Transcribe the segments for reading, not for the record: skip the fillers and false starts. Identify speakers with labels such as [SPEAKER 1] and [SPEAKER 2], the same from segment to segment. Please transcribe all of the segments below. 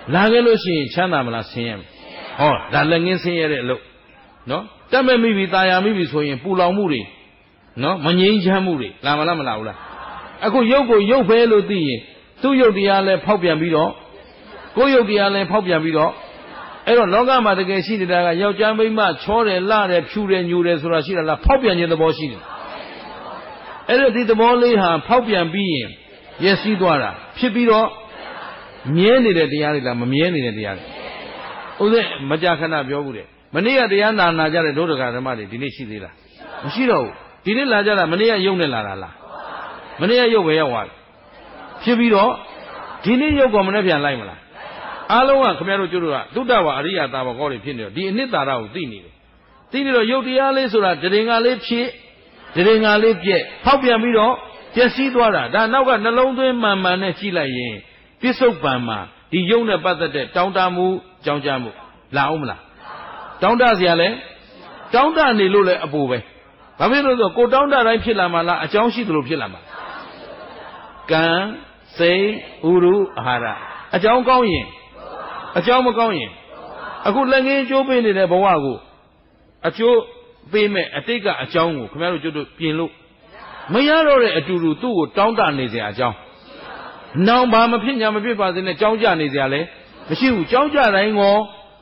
[SPEAKER 1] လာခဲ့လို့ရှိရင်ချမ်းသာမလားဆင်းရဲမလားဟောဒါလက်ငင်းဆင်းရဲတဲ့အလုပ်နော်တက်မဲ့မိပြီตายရမိပြီဆိုရင်ပူလောင်မှုတွေနော်မငြိမ်းချမ်းမှုတွေလာမလားမလာဘူးလားအခုရုပ်ကိုရုပ်ပဲလို့သိရင်သူ့ရုပ်တရားလည်းဖောက်ပြန်ပြီးတော့ကိုယ်ရုပ်တရားလည်းဖောက်ပြန်ပြီးတော့အဲ့တော့လောကမှာတကယ်ရှိနေတာကယောက်ျားမိန်းမချောတယ်လှတယ်ဖြူတယ်ညူတယ်ဆိုတာရှိတာလားဖောက်ပြန်ခြင်းသဘောရှိတယ်အဲ့တော့ဒီသဘောလေးဟာဖောက်ပြန်ပြီးရင်ရည်စည်းသွားတာဖြစ်ပြီးတော့မြဲနေတဲ့တရားတွေလားမမြဲနေတဲ့တရားတွေဥစဉ်မကြာခဏပြောဘူးတဲ့မနေ့ကတရားနာကြတဲ့ဒုဒကဓမ္မတွေဒီနေ့ရှိသေးလားမရှိတော့ဘူးဒီနေ့လာကြတာမနေ့ကယုံနဲ့လာတာလားမနေ့ကယုံပဲရောက်သွားတယ်ဖြစ်ပြီးတော့ဒီနေ့ယုံကောမနဲ့ပြန်လိုက်မလားအားလုံးကခင်ဗျားတို့ကျတို့ကသုတ္တဝါအရိယသာဝကောတွေဖြစ်နေတော့ဒီအနှစ်သာရကိုသိနေတယ်သိနေတော့ယုတ်တရားလေးဆိုတာတရင်ကလေးဖြစ်တရင်ကလေးပြက်ဖောက်ပြန်ပြီးတော့ပျက်စီးသွားတာဒါနောက်ကနှလုံးသွင်းမှန်မှန်နဲ့ကြည့်လိုက်ရင်ပြစ္ဆုတ်ပံမှာဒီယုတ်နဲ့ပတ်သက်တဲ့တောင်းတမှုကြောင်းကြမှုလာအောင်မလားတောင်းတเสียလဲတောင်းတနေလို့လဲအပူပဲဘာဖြစ်လို့ဆိုကိုတောင်းတတိုင်းဖြစ်လာမှလားအကြောင်းရှိသလိုဖြစ်လာမှာကံစိတ်ဥရုအာဟာရအကြောင်းကောင်းရင်အကြောင်းမကောင်းရင်အခုလက်ငင်းကျိုးပေးနေတဲ့ဘဝကိုအကျိုးပေးမဲ့အတိတ်ကအကြောင်းကိုခင်ဗျားတို့ကျွတ်ပြင်လို့မရတော့တဲ့အတူတူသူ့ကိုတောင်းတနေစရာအကြောင်းနောင်ဘာမဖြစ်ညာမဖြစ်ပါစေနဲ့ကြောင်းကြနေစရာလဲမရှိဘူးကြောင်းကြတိုင်းကို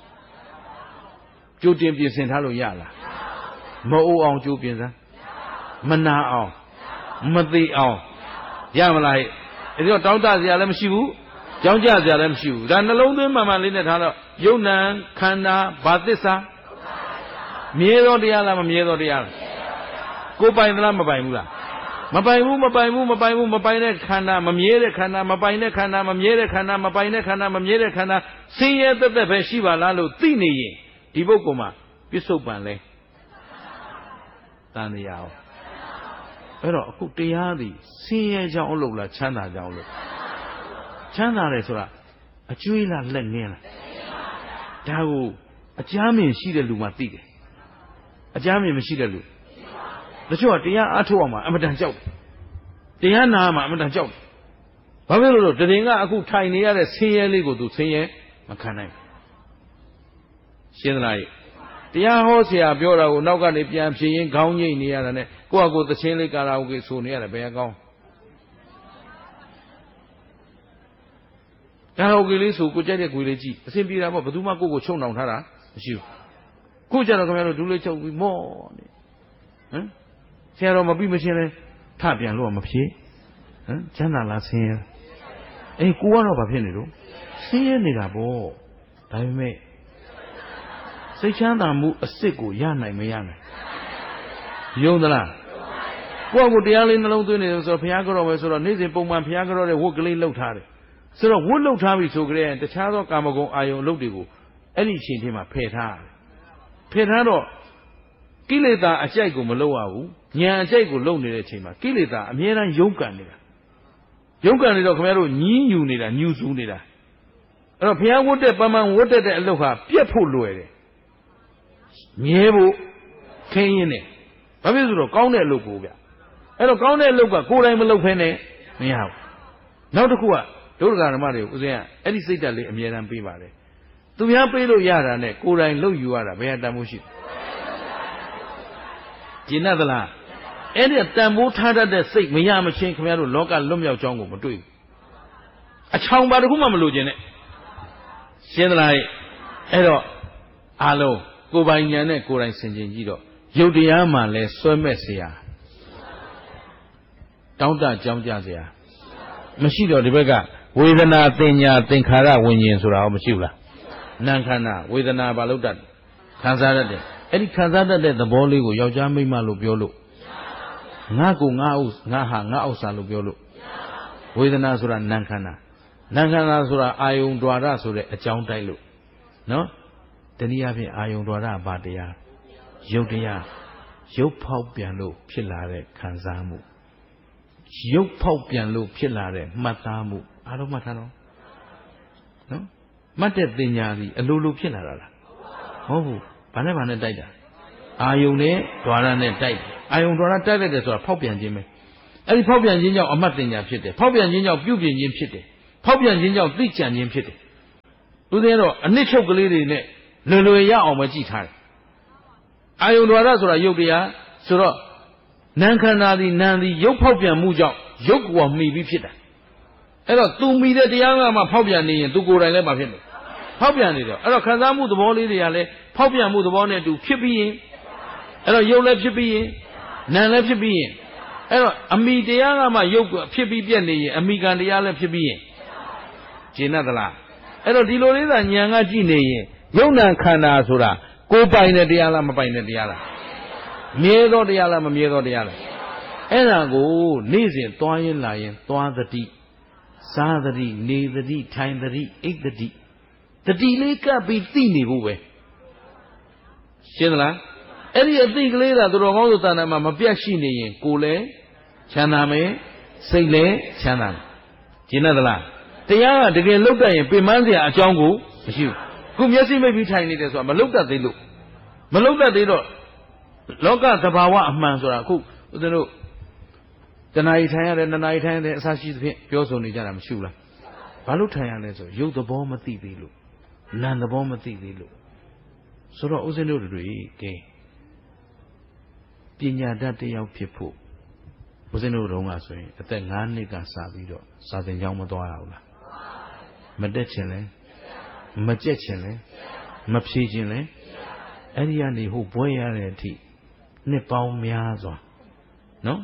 [SPEAKER 1] ကြိုတင်ပြင်ဆင်ထားလို့ရလားမအိုးအောင်ကြိုးပြင်စမ်းမနာအောင်မသေးအောင်ရမလားအဲ့တော့တောင်းတစရာလည်းမရှိဘူးကြောင်းကြစရာလည်းမရှိဘူးဒါနှလုံးသွင်းမှန်မှန်လေးနဲ့ထားတော့ယုံ nant ခန္ဓာဘာသစ္စာမြဲသောတရားလားမမြဲသောတရားလားကိုပိုင်သလားမပိုင်ဘူးလားမပိုင်ဘူးမပိုင်ဘူးမပိုင်ဘူးမပိုင်တဲ့ခန္ဓာမမြဲတဲ့ခန္ဓာမပိုင်တဲ့ခန္ဓာမမြဲတဲ့ခန္ဓာမပိုင်တဲ့ခန္ဓာမမြဲတဲ့ခန္ဓာဆင်းရဲသက်သက်ပဲရှိပါလားလို့သိနေရင်ဒီပုဂ္ဂိုလ်မှာပြစ္ဆုတ်ပံလဲတန်တရားအောင်အဲ့တော့အခုတရားသည်ဆင်းရဲကြောင်းလို့လားချမ်းသာကြောင်းလို့ချမ်းသာတယ်ဆိုတာအကျွေးလားလက်ငင်းလားဒါကိုအကြမ်းမြင်ရှိတဲ့လူမှသိတယ်အကြမ်းမြင်မရှိတဲ့လူတချို့ကတရားအားထုတ်အောင်မှာအမတန်ကြောက်တယ်တရားနာမှာအမတန်ကြောက်တယ်ဘာဖြစ်လို့လဲတရင်ကအခုထိုင်နေရတဲ့ဆင်းရဲလေးကိုသူဆင်းရဲမခံနိုင်ရှင်းသလားတရားဟောဆရာပြောတာကိုနောက်ကနေပြန်ဖြေရင်ခေါင်းငိမ့်နေရတာနဲ့ကိုယ့်အကိုသချင်းလေးကာရာအိုကေဆိုနေရတယ်ဘယ်ကောင်းကာရာအိုကေလေးဆိုကိုကြိုက်တဲ့ခွေလေးကြည့်အဆင်ပြေတာပေါ့ဘယ်သူမှကိုယ့်ကိုချုံနှောင်ထားတာမရှိဘူးခုကျတော့ခင်ဗျားတို့ဒူးလေးချုပ်ပြီးမော့နေဟမ်ဆရာတော်မပြီးမချင်းလဲထပြန်လို့မဖြေဟမ်ချမ်းသာလားဆင်းရဲအေးကိုကတော့ဘာဖြစ်နေလို့ဆင်းရဲနေတာပေါ့ဒါပေမဲ့စိတ်ချမ်းသာမှုအစ်စ်ကိုရနိုင်မရနိုင်ယုံသလားကိုယ့်ကိုတရားလေးနှလုံးသွင်းနေတယ်ဆိုတော့ဘုရားကြောပဲဆိုတော့နေ့စဉ်ပုံမှန်ဘုရားကြောတဲ့ဝတ်ကလေးလှုပ်ထားတယ်ဆိုတော့ဝတ်လှုပ်ထားပြီဆိုကြတဲ့တခြားသောကာမဂုဏ်အာယုံအလုပ်တွေကိုအဲ့ဒီအချိန်ထဲမှာဖယ်ထားတယ်ဖယ်ထားတော့ကိလေသာအကြိုက်ကိုမလုပ်ရဘူးဉာဏ်အကြိုက်ကိုလုပ်နေတဲ့အချိန်မှာကိလေသာအမြဲတမ်းယုံကန်နေတာယုံကန်နေတော့ခင်ဗျားတို့ညည်းညူနေတာညူစူးနေတာအဲ့တော့ဘုရားဝတ်တဲ့ပန်းပန်းဝတ်တဲ့အလုပ်ဟာပြက်ဖို့လွယ်တယ်မြဲဖို့ခင်းရင်းနဲ့ဘာဖြစ်လို့ကောင်းတဲ့အလုပ်ကိုဗျအဲ့တော့ကောင်းတဲ့အလုပ်ကကိုယ်တိုင်မလုပ်ဖ ೇನೆ မရဘူးနောက်တစ်ခုကဒုက္ခဓမ္မတွေကိုဦးဇင်းကအဲ့ဒီစိတ်ဓာတ်လေးအမြဲတမ်းပေးပါတယ်သူများပေးလို့ရတာနဲ့ကိုယ်တိုင်လုပ်ယူရတာဘယ်ဟာတန်ဖိုးရှိကျင်သလားအဲ့ဒီတန်ဖိုးထားတတ်တဲ့စိတ်မရမချင်းခင်ဗျားတို့လောကလွတ်မြောက်ကြောင်းကိုမတွေ့ဘူးအချောင်ပါတခုမှမလိုချင်နဲ့ရှင်းသလားအဲ့တော့အားလုံးကိုယ်ပိုင်ဉာဏ်နဲ့ကိုယ်တိုင်ဆင်ခြင်ကြည့်တော့ယုတ်တရားမှလည်းစွဲမဲ့เสียတောင်းတကြောင်းကြเสียမရှိတော့ဒီဘက်ကဝေဒနာတင်ညာသင်္ခါရဝิญဉ်ဆိုတာရောမရှိဘူးလားနာခန္ဓာဝေဒနာဘာလို့တတ်ခံစားတတ်တယ်အဲ့ဒီခံစားတတ်တဲ့သဘောလေးကိုယောက်ျားမိန်းမလို့ပြောလို့ငါကိုငါဥငါဟာငါဥစ္စာလို့ပြောလို့ဝေဒနာဆိုတာနာခန္ဓာနာခန္ဓာဆိုတာအာယုံ द्वार ဆိုတဲ့အကြောင်းတိုက်လို့နော်တနည်းအားဖြင့်အာယုံ द्वार ဘာတရားရုပ်တရားရုပ်ဖောက်ပြန်လို့ဖြစ်လာတဲ့ခံစားမှုရုပ်ဖောက်ပြန်လို့ဖြစ်လာတဲ့မှတ်သားမှုအားလုံးမှတ်ထားတော့နော်မှတ်တဲ့တင်ညာစီအလိုလိုဖြစ်လာတာလားမဟုတ်ဘူးဘာနဲ့ဘာနဲ့တိုက်တာအာယုံနဲ့ द्वार နဲ့တိုက်အာယုံ द्वार တိုက်လိုက်တယ်ဆိုတာဖောက်ပြန်ခြင်းပဲအဲ့ဒီဖောက်ပြန်ခြင်းကြောင့်အမှတ်တင်ညာဖြစ်တယ်ဖောက်ပြန်ခြင်းကြောင့်ပြုပြင်ခြင်းဖြစ်တယ်ဖောက်ပြန်ခြင်းကြောင့်သိကြံခြင်းဖြစ်တယ်ဦးဇင်းတော့အနစ်ချုပ်ကလေးတွေနဲ့လွယ်ရအောင်ပဲကြည့်ထားတယ်အာယုံဒွါရဆိုတာယုတ်တရားဆိုတော့နံခန္ဓာသည်နံသည်ရုပ်ဖောက်ပြန်မှုကြောင့်ရုပ်ကိုမှီပြီးဖြစ်တာအဲ့တော့သူမှီတဲ့တရားကမှဖောက်ပြန်နေရင်သူကိုယ်တိုင်လည်းမဖြစ်ဘူးဖောက်ပြန်နေတော့အဲ့တော့ခံစားမှုသဘောလေးတွေကလည်းဖောက်ပြန်မှုသဘောနဲ့တူဖြစ်ပြီးရင်အဲ့တော့ရုပ်လည်းဖြစ်ပြီးရင်နာမ်လည်းဖြစ်ပြီးရင်အဲ့တော့အမိတရားကမှရုပ်ဖြစ်ပြီးပြက်နေရင်အမိကံတရားလည်းဖြစ်ပြီးရင်ရှင်းသလားအဲ့တော့ဒီလိုလေးသာဉာဏ်ကကြည့်နေရင်ယုံနာခန္ဓာဆိုတာကိုယ်ပိုင်တဲ့တရားလားမပိုင်တဲ့တရားလားမြဲသောတရားလားမမြဲသောတရားလားအဲ့ဒါကိုနေ့စဉ်သွားရင်လာရင်သွားသတိစားသတိနေသတိထိုင်သတိအိပ်သတိတတိလေးကပ်ပြီးသိနေဖို့ပဲရှင်းသလားအဲ့ဒီအသိကလေးသာသူတော်ကောင်းသူတဏ္ဍာမှာမပြတ်ရှိနေရင်ကိုယ်လည်းချမ်းသာမယ်စိတ်လည်းချမ်းသာမယ်ရှင်းသလားတရားကတကယ်လုတ်တတ်ရင်ပင်ပန်းစရာအကြောင်းကိုမရှိဘူးခုမျက်စိမိတ်ပြီးထိုင်နေတယ်ဆိုတာမလုတ်တတ်သေးလို့မလုတ်တတ်သေးတော့လောကသဘာဝအမှန်ဆိုတာအခုဦးဇင်းတို့တဏှာကြီးထိုင်ရတယ်နှစ်နာရီထိုင်ရတယ်အစရှိသဖြင့်ပြောဆိုနေကြတာမရှိဘူးလားဘာလို့ထိုင်ရလဲဆိုရုပ်သဘောမသိသေးလို့နာမ်သဘောမသိသေးလို့ဆိုတော့ဦးဇင်းတို့တွေကဲပညာတတ်တစ်ယောက်ဖြစ်ဖို့ဦးဇင်းတို့တုန်းကဆိုရင်အသက်9နှစ်ကစပြီးတော့စာသင်ကျောင်းမသွားရဘူးလားမတက်ချင်လဲမကြက်ချင်လဲမဖြေချင်လဲအဲ့ဒီကနေဟိုဘွဲရတဲ့အထိနှစ်ပေါင်းများစွာနော်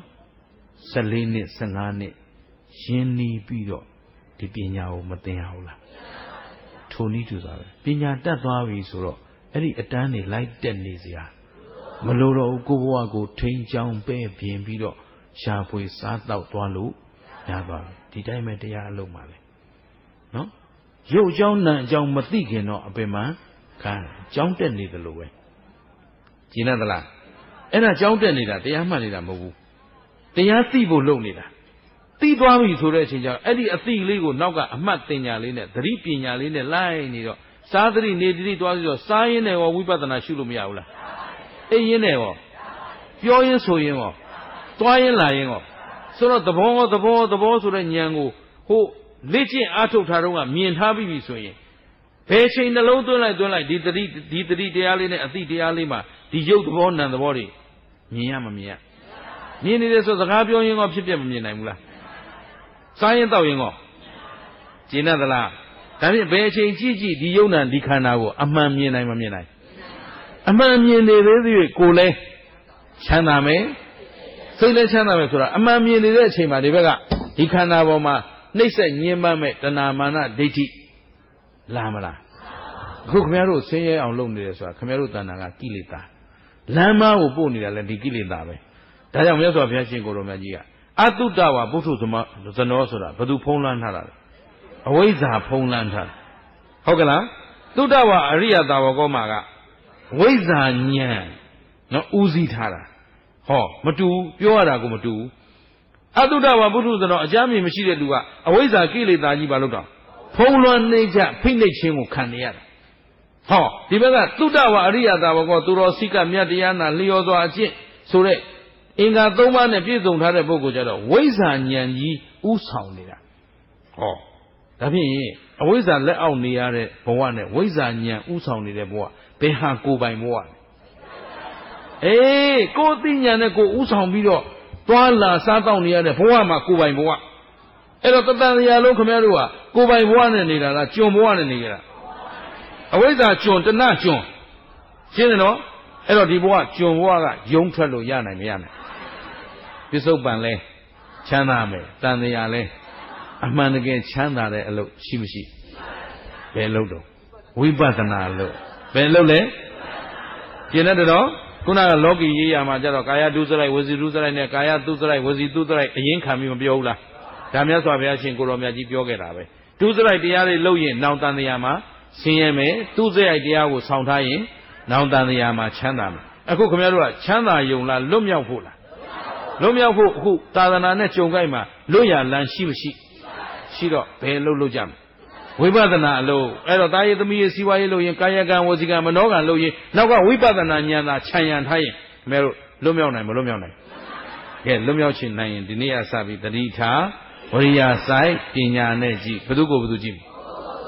[SPEAKER 1] 14နှစ်15နှစ်ရင်းနှီးပြီးတော့ဒီပညာကိုမသင်ရဘူးလားထိုနည်းတူစွာပဲပညာတတ်သွားပြီဆိုတော့အဲ့ဒီအတန်းနေလိုက်တက်နေစရာမလိုတော့ဘူးကိုဘဝကိုထိန်ချောင်းပဲ့ပြင်ပြီးတော့ရှားဖွေစားတော့သွားလို့ရပါပြီဒီတိုင်းပဲတရားအလုံးပါလေနော်ရုပ်အကြောင်းနာမ်အကြောင်းမသိခင်တော့အပင်မှခံကြောင်းတက်နေတယ်လို့ပဲကျင်သလားအဲ့ဒါကြောင်းတက်နေတာတရားမှတ်နေတာမဟုတ်ဘူးတရားသိဖို့လုပ်နေတာသိသွားပြီဆိုတဲ့အချိန်ကျတော့အဲ့ဒီအသိလေးကိုနောက်ကအမှတ်တင်ညာလေးနဲ့သတိပညာလေးနဲ့လိုက်နေတော့စားသတိနေသတိသွားပြီးတော့စားရင်းနဲ့ရောဝိပဿနာရှုလို့မရဘူးလားအိပ်ရင်းနဲ့ရောပြောရင်းဆိုရင်းရောသွားရင်းလာရင်းရောဆိုတော့သဘောဆိုတဲ့ဉာဏ်ကိုဟိုလေ့ကျင့်အားထုတ်ထားတော့ကမြင်ထားပြီဆိုရင်ဘယ်ချိန်နှလုံးသွင်းလိုက်ဒီသတိတရားလေးနဲ့အသိတရားလေးမှာဒီရုပ်သဘောနာမ်သဘောတွေမြင်ရမမြင်ရမြင်နေတယ်ဆိုစကားပြောရင်းရောဖြစ်ပြမမြင်နိုင်ဘူးလားစားရင်တောက်ရင်ရောကျင်သလားဒါဖြင့်ဘယ်အချိန်ကြည့်ဒီယုံနာဒီခန္ဓာကိုအမှန်မြင်နိုင်မမြင်နိုင်အမှန်မြင်နေသေးသေးကိုယ်လဲချမ်းသာမယ်စိတ်လဲချမ်းသာမယ်ဆိုတာအမှန်မြင်နေတဲ့အချိန်မှာဒီဘက်ကဒီခန္ဓာပေါ်မှာနှိမ့်ဆက်ညှင်းပန်းမဲ့တဏမာနဒိဋ္ဌိလာမလားအခုခင်ဗျားတို့ဆင်းရဲအောင်လုပ်နေတယ်ဆိုတာခင်ဗျားတို့တဏ္ဍာကကိလေသာလမ်းမကိုပို့နေတာလဲဒီကိလေသာပဲဒါကြောင့်မြတ်စွာဘုရားရှင်ကိုယ်တော်မြတ်ကြီးကအတုတ္တဝါပုထုဇနောဆိုတာဘယ်သူဖုံးလွှမ်းထားတာလဲအဝိဇ္ဇာဖုံးလွှမ်းထားဟုတ်ကလားတုတ္တဝါအရိယသာဝကောမှာကဝိဇ္ဇာဉာဏ်နော်ဦးစီးထားတာဟောမတူပြောရတာကိုမတူအတုတ္တဝါပုထုဇနောအကြမ်းမြင်မရှိတဲ့လူကအဝိဇ္ဇာကိလေသာကြီးပါလို့တော့ဖုံးလွှမ်းနေကြဖိနှိပ်ခြင်းကိုခံနေရတာဟောဒီဘက်ကတုတ္တဝါအရိယသာဝကောသူတော်စိကမြတ်တရားနာလျော်စွာအကျင့်ဆိုတဲ့အင်္ဂါ၃ပါးနဲ့ပြည့်စုံထားတဲ့ပုဂ္ဂိုလ်ကြတော့ဝိဇ္ဇာဉာဏ်ကြီးဥဆောင်နေတာဟောဒါဖြင့်အဝိဇ္ဇာလက်အောက်နေရတဲ့ဘဝနဲ့ဝိဇ္ဇာဉာဏ်ဥဆောင်နေတဲ့ဘဝဘယ်ဟာကိုယ်ပိုင်ဘဝလဲအေးကိုယ်သိဉာဏ်နဲ့ကိုယ်ဥဆောင်ပြီးတော့သွားလာစားတော့နေရတဲ့ဘဝမှာကိုယ်ပိုင်ဘဝအဲ့တော့တတန်တရားလုံးခင်ဗျားတို့ကကိုယ်ပိုင်ဘဝနဲ့နေတာလားကျွန်ဘဝနဲ့နေကြတာအဝိဇ္ဇာကျွန်တဏကျွန်ရှင်းတယ်နော်အဲ့တော့ဒီဘဝကျွန်ဘဝကယုံထွက်လို့ရနိုင်မရနိုင်ပစ္စုပန်လဲချမ်းသာမယ်တန်တရားလဲအမှန်တကယ်ချမ်းသာတဲ့အလုပ်ရှိမရှိဘယ်လုပ်တော့ဝိပဿနာလုပ်ဘယ်လုပ်လဲကျင်တဲ့တော့ခုနကလောကီရေးရာမှာကျတော့ကာယဒုစရိုက်ဝစီဒုစရိုက်နဲ့ကာယသုစရိုက်ဝစီသုစရိုက်အရင်ခံပြီးမပြောဘူးလားဒါမြတ်စွာဘုရားရှင်ကိုတော်မြတ်ကြီးပြောခဲ့တာပဲဒုစရိုက်တရားတွေလုပ်ရင်နောင်တန်တရားမှာဆင်းရဲမယ်သုစရိုက်တရားကိုဆောင်ထားရင်နောင်တန်တရားမှာချမ်းသာမယ်အခုခင်ဗျားတို့ကချမ်းသာယုံလားလွတ်မြောက်ဖို့လားလွတ်မြောက်ဖို့အခုသာသနာနဲ့ကြုံကြိုက်မှာလွတ်ရလန်းရှိမရှိရှိတော့ဘယ်လုပ်ကြမလဲဝိပဿနာအလုပ်အဲ့တော့တာယေသမီးရေးစီဝါရေးလုပ်ရင်ကာယကံဝစီကံမနောကံလုပ်ရင်နောက်ကဝိပဿနာဉာဏ်သာခြံရံထားရင်ခင်ဗျားတို့လွတ်မြောက်နိုင်မလွတ်မြောက်နိုင်ကဲလွတ်မြောက်ချင်နိုင်ရင်ဒီနေ့ကစပြီးတတိထားဝရိယစိုက်ပညာနဲ့ကြည့်ဘယ်သူကိုဘယ်သူကြည့်ဟ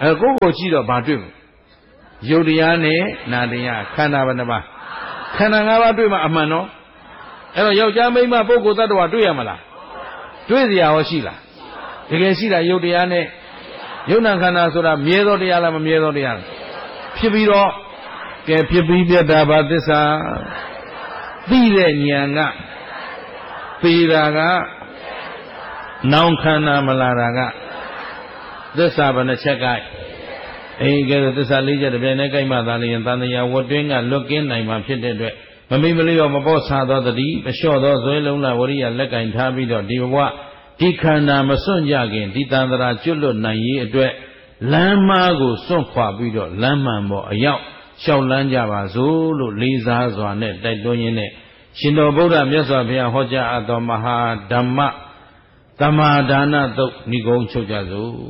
[SPEAKER 1] ကိုကိုကြည့်တော့ဘာတွေ့မလဲယုတ်တရားနဲ့နာတရားခန္ဓာဘယ်နှပါခန္ဓာ၅ပါးတွေ့မှအမှန်တော့အဲ့တော့ယောက်ျားမိန်းမပုဂ္ဂိုလ်သတ္တဝါတွေ့ရမလားတွေ့စရာရောရှိလားတကယ်ရှိတာယုတ်တရားနဲ့ယုတ်နာခန္ဓာဆိုတာမြဲသောတရားလားမမြဲသောတရားလားဖြစ်ပြီးတော့ကဲဖြစ်ပြီးပြတ်တာဘာသစ္စာသိတဲ့ဉာဏ်ကပေတာကနောင်ခန္ဓာမလာတာကသစ္စာဘယ်နှချက်ကကဲသစ္စာ၄ချက်တပြိုင်တည်းကြိုက်မှသာလျှင်သံဃာဝတ်တွင်းကလွတ်ကင်းနိုင်မှာဖြစ်တဲ့အတွက်မမိမလေးရောမပေါ့ဆာသောတတိမလျှော့သောဇွဲလုံးလာဝရိယလက်ကင်ထားပြီးတော့ဒီဘဝဒီခန္ဓာမစွန့်ကြခင်ဒီတန်ត្រာကျွတ်လွတ်နိုင်ရေးအတွက်လမ်းမကိုစွန့်ခွာပြီးတော့လမ်းမှန်ပေါ်အရောက်လျှောက်လန်းကြပါစို့လို့လေးစားစွာနဲ့တိုက်တွန်းရင်းနဲ့ရှင်တော်ဗုဒ္ဓမြတ်စွာဘုရားဟောကြားအပ်သောမဟာဓမ္မသမာဒါနသုတ်ဏိကုံးချုပ်ကြစို့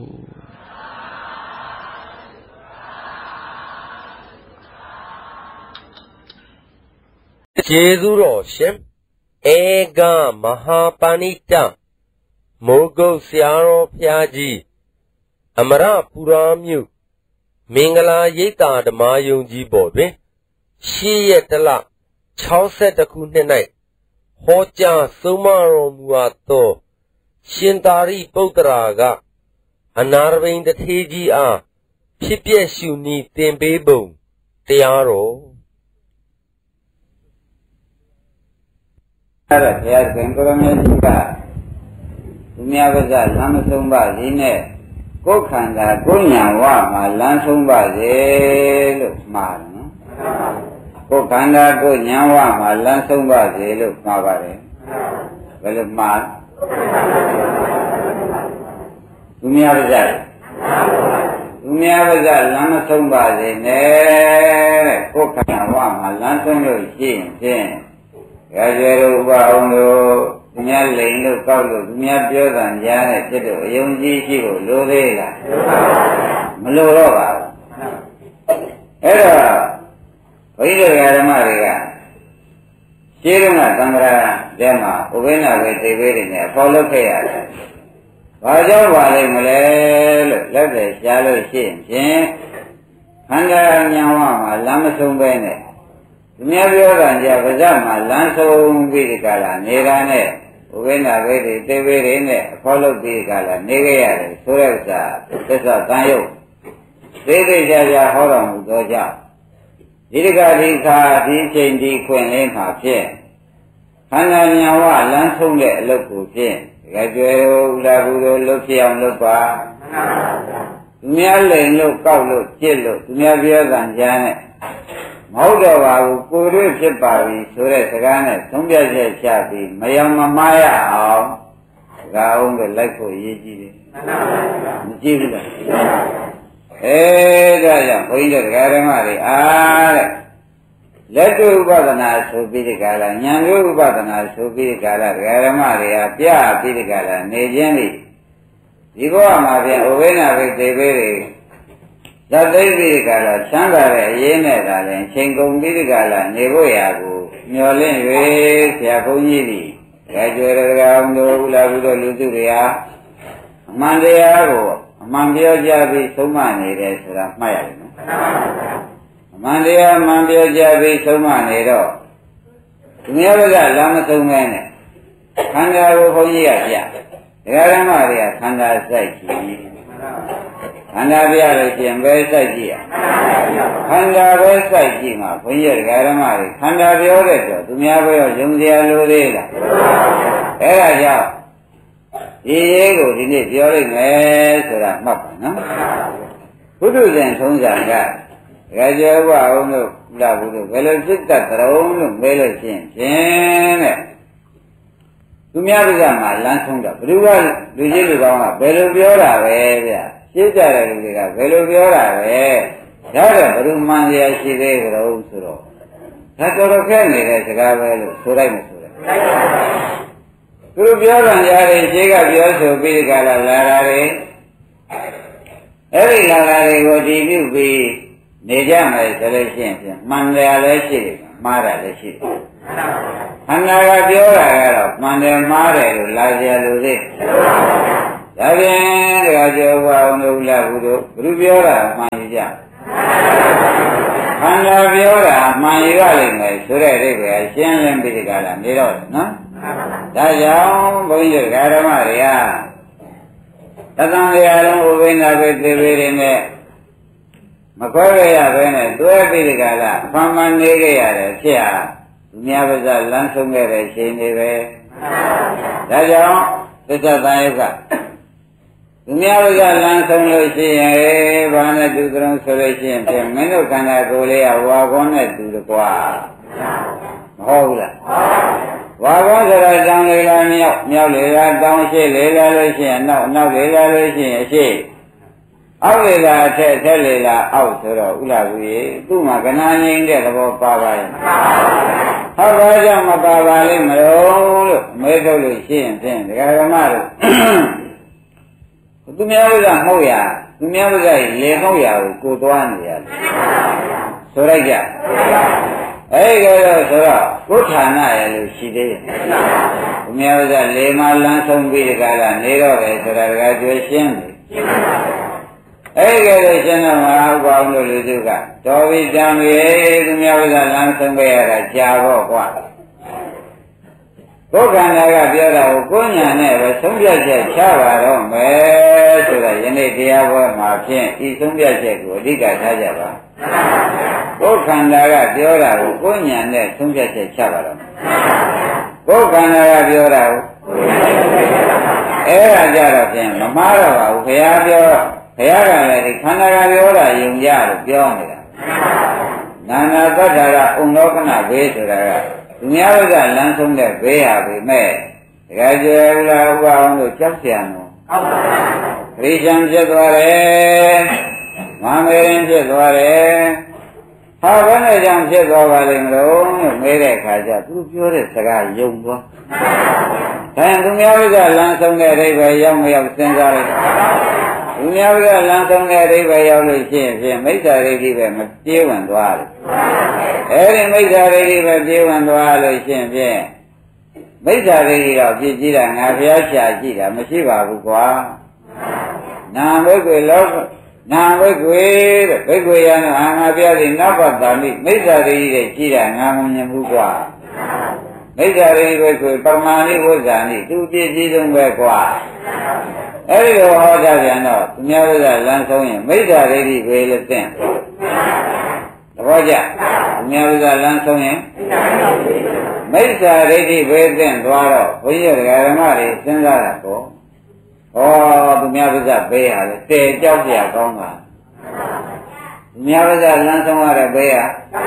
[SPEAKER 2] ကျေးဇူးတော်ရှင်ဧကမဟာပါဏိတမိုးကုတ်ဆရာတော်ဘုရားကြီးအမရပူရာမြို့မင်္ဂလာရိပ်သာဓမ္မယုံကြီးပေါ်တွင်8 ရက်တလ62ခုနှစ်၌ဟောကြားဆုံးမတော်မူအပ်သောရှင်သာရိပုတ္တရာကအနာရဘိန်တထေးကြီးအားဖြစ်ပျက်ရှုနည်းသင်ပေးပုံတရားတော်
[SPEAKER 3] အဲ့ဒါဘုရားသင်္ကရမြတ်ကြီးကသူများပါးစလမ်းမဆုံးပါစေနဲ့ကိုယ်ခန္ဓာကိုယ်ညာဝမှာလမ်းဆုံးပါစေလို့မှားတယ်နော်ကိုယ်ခန္ဓာကိုယ်ညာဝမှာလမ်းဆုံးပါစေလို့မှားပါတယ်ဘယ်လိုမှားသူများပါးစသူများပါးစလမ်းမဆုံးပါစေနဲ့ကိုယ်ခန္ဓာဝမှာလမ်းဆုံးလို့ရှိရင်ဖြင့်ရာဇဝရဥပအောင်လို့သူများလိန်လို့ကောက်လို့သူများပြောတာကြားတဲ့ဖြစ်တော့အယုံကြည်ရှိဖို့လိုသေးလားမလိုတော့ပါဘူးအဲ့တော့ဘုန်းကြီးတို့ဓမ္မတွေကရှင်းတော့ကသံဃာတဲမှာဥပိ္ပနာပဲသိပေးတယ်နဲ့ဖော်လုပ်ခဲ့ရတယ်ဘာကြောင့်ပါလိမ့်မလဲလို့လက်တွေရှားလို့ရှိရင်ဖြင့်ခန္ဓာဉာဏ်ဝမှာလမ်းမဆုံးပဲနဲ့သူများပြောတာကြပါးစပ်မှာလမ်းဆုံးပြီးဒီကလာနေတာနဲ့ဥပိ္ပနာပဲသိပေးတယ်နဲ့ဖော်လုပ်ပြီးဒီကလာနေခဲ့ရတယ်ဆိုတဲ့ဥစ္စာသစ္စာတန်ရုပ်သေးသေးချာချာဟောတော်မူသောကြောင့်ဒီတကဒီခါဒီချိန်ဒီခွင့်လင်းမှာဖြင့်ခန္ဓာဉာဏ်ဝလမ်းဆုံးတဲ့အလုပ်ကိုဖြင့်တကယ်ကျွဲဥလာဘူးတို့လှုပ်ဖြစ်အောင်လုပ်ပါသူများလိန်လို့ကောက်လို့ကြစ်လို့သူများပြောတာကြားနဲ့မဟုတ်တော့ပါဘူးကိုယ်တွေ့ဖြစ်ပါပြီဆိုတဲ့စကားနဲ့သုံးပြချက်ချပြီးမယံမမားရအောင်စကားအောင်လည်းလိုက်ဖို့ရည်ကြီးတယ်မကြည့်ဘူးလားဒါကြောင့်ဘုန်းကြီးတို့ဓမ္မတွေအားတဲ့လက်တွေ့ဥပဒနာဆိုပြီးဒီကလာဉာဏ်တွေ့ဥပဒနာဆိုပြီးဒီကလာဓမ္မတွေဟာပြပြီးဒီကလာနေခြင်းလိဒီဘဝမှာပြန်ဥပိ္ပနာပဲသိပေးတယ်ဇတ်သိပြီးဒီကလာချမ်းသာတဲ့အရေးနဲ့သာလည်းချိန်ကုန်ပြီးဒီကလာနေဖို့ရာကိုမျှော်လင့်၍ဆရာဘုန်းကြီးသည်ကျွယ်ရကောင်တို့ဥလာဘူးတို့လူစုတွေဟာအမှန်တရားကိုအမှန်ပြောကြပြီးသုံးမနေတယ်ဆိုတာမှတ်ရတယ်နော်အမှန်တရားမှန်ပြောကြပြီးသုံးမနေတော့သူများကလမ်းမသုံးမဲနဲ့ခန္ဓာကိုဘုန်းကြီးကပြတရားဓမ္မတွေကခန္ဓာစိုက်ကြည့်ခန္ဓာပြလို့ရှိရင်ပဲစိုက်ကြည့်ရခန္ဓာပဲစိုက်ကြည့်မှာဘုန်းကြီးတရားဓမ္မတွေခန္ဓာပြောတဲ့တော့သူများပဲယုံစရာလိုသေးလားအဲ့ဒါကြောင့်ဒီရေးကိုဒီနေ့ပြောလိုက်မယ်ဆိုတာမှတ်ပါနော်ဘုဒ္ဓဇင်ထုံးစံကရာဇဝအောင်တို့လာဘူးလို့ဘယ်လိုစိတ်တတ်တုံးလို့မဲလို့ရှိရင်ဖြင့်တဲ့သူများတွေကမှလမ်းဆုံးတာဘယ်သူကလူကြီးလူကောင်းကဘယ်လိုပြောတာပဲဗျရှင်းကြတဲ့လူတွေကဘယ်လိုပြောတာပဲဒါတော့ဘယ်သူမှန်ရရှိသေးကြတော့ဆိုတော့ဒါတော်တော်ခက်နေတဲ့စကားပဲလို့ဆိုလိုက်မှဆိုတယ်သူပြောတာကြားတယ်ရှင်းကပြောဆိုပြီးကြလာတာတွေအဲ့ဒီလာတာတွေကိုတည်ပြုပြီးနေကြမယ်ဆိုလို့ရှိရင်မှန်တယ်လည်းရှိတယ်မှားတယ်လည်းရှိတယ်ခန္ဓာကပြောတာကတော့မှန်တယ်မှားတယ်လို့လာကြလို့သေးဒါဒါဖြင့်တရားကျော်ဘုရားတို့လာဘူးတို့ဘုရားပြောတာမှန်ကြခန္ဓာပြောတာမှန်ရလိမ့်မယ်ဆိုတဲ့အိဗယ်ရှင်းလင်းပြီးဒီကလာနေတော့နော်ဒါကြောင့်ဘုန်းကြီးဓမ္မတွေကသတ္တံရာလုံးဥပိ္ပနာပဲသေပေတွေနဲ့မခွဲရပဲနဲ့တွဲပြီးဒီကလာဖန်မှန်နေကြရတယ်ဖြစ်ဟာသူများပါးစပ်လမ်းဆုံးခဲ့တဲ့ရှင်တွေပဲဒါကြောင့်သစ္စာတန်ယုတ်ကသူများပါးစပ်လမ်းဆုံးလို့ရှိရင်ဘာနဲ့တူကြုံဆိုလို့ရှိရင်ဖြင့်မင်းတို့ခန္ဓာကိုယ်လေးကဝါကောနဲ့တူတကွာမဟုတ်ဘူးလားဝါကောဆိုတာတောင်းလေလားမြောက်လေလားတောင်းရှိလေလားလို့ရှိရင်နောက်လေလားလို့ရှိရင်အရှိအောက်လေလားအထက်လေလားအောက်ဆိုတော့ဥလာဘူးရေသူ့မှာကနာငိမ့်တဲ့သဘောပါပါရဲ့ဟုတ်ပါကြောင့်မပါပါလိမ့်မလို့မဲထုတ်လို့ရှိရင်ဖြင့်ဒကာဓမ္မတို့သူများကမှုတ်ရသူများကလေမှုတ်ရကိုသွားနေရတယ်ဆိုလိုက်ကြအဲ့ဒီတော့ဆိုတော့ကိုယ်ဌာနရဲ့လို့ရှိသေးတယ်သူများကလေမလန်းဆုံးပြီးဒီကလာနေတော့တယ်ဆိုတာကကြွေးရှင်းတယ်အဲ့ဒီလိုရှင်းတော့မဟုတ်ပါဘူးလို့လူစုကတော်ပြီတံပြီသူများကလမ်းဆုံးခဲ့ရတာကြာတော့ကွာကိုယ်ခန္ဓာကပြောတာကိုကိုယ်ညာနဲ့ပဲဆုံးဖြတ်ချက်ချပါတော့မယ်ဆိုတာယနေ့တရားပွဲမှာဖြင့်ဤဆုံးဖြတ်ချက်ကိုအဓိကထားကြပါကိုယ်ခန္ဓာကပြောတာကိုကိုယ်ညာနဲ့ဆုံးဖြတ်ချက်ချပါတော့မယ်ကိုယ်ခန္ဓာကပြောတာကိုအဲ့ဒါကြတော့ဖြင့်မမှားတော့ပါဘူးဘုရားပြောဘုရားကလည်းဒီခန္ဓာကပြောတာယုံကြလို့ပြောနေတာနာနာသတ္တရာဥလောကနာဘေးဆိုတာကသူများကလမ်းဆုံးတဲ့ဘေးဟာပဲမဲ့တကယ်ကျေလာဥပအောင်လို့ကြောက်ကြံတော့ဟုတ်ပါဘူးခရိယံဖြစ်သွားတယ်မမေရင်ဖြစ်သွားတယ်ဟာဘယ်နဲ့ကြောင့်ဖြစ်သွားပါလိမ့်မလို့မေးတဲ့အခါကျသူပြောတဲ့စကားယုံသွားဒါရင်သူများကလမ်းဆုံးတဲ့အိဗယ်ရောက်မရောက်စဉ်းစားလိုက်သူများကလမ်းဆုံးတဲ့အိဗယ်ရောက်လို့ရှိရင်ဖြင့်မိစ္ဆာဒိဋ္ဌိပဲမပြေးဝင်သွားတယ်အဲဒီမိစ္ဆာဒိဋ္ဌိပဲပြေးဝင်သွားလို့ရှိရင်ဖြင့်မိစ္ဆာဒိဋ္ဌိတော့ပြည့်ကြည့်တာငါဘုရားရှာကြည့်တာမရှိပါဘူးကွာနာဘိက္ခွေလောနာဘိက္ခွေတဲ့ဘိက္ခွေရနောငါဘုရားဒီနဗ္ဗတာမိမိစ္ဆာဒိဋ္ဌိတဲ့ကြည့်တာငါမမြင်ဘူးကွာမိစ္ဆာဒိဋ္ဌိဘိက္ခွေပရမဏိဝိဇ္ဇာနိသူပြည့်စည်ဆုံးပဲကွာအဲဒီလိုဟောကြပြန်တော့သူများကလမ်းဆုံးရင်မိစ္ဆာဒိဋ္ဌိပဲလို့သိသဘောကျသူများကလမ်းဆုံးရင်မိစ္ဆာဒိဋ္ဌိပဲသိသွားတော့ဘုန်းကြီးဓမ္မတွေစဉ်းစားတာပေါ့ဩသူများကဘေးဟာလေတဲကြောက်ကြကောင်းတာသူများကလမ်းဆုံးရတဲ့ဘေးဟာ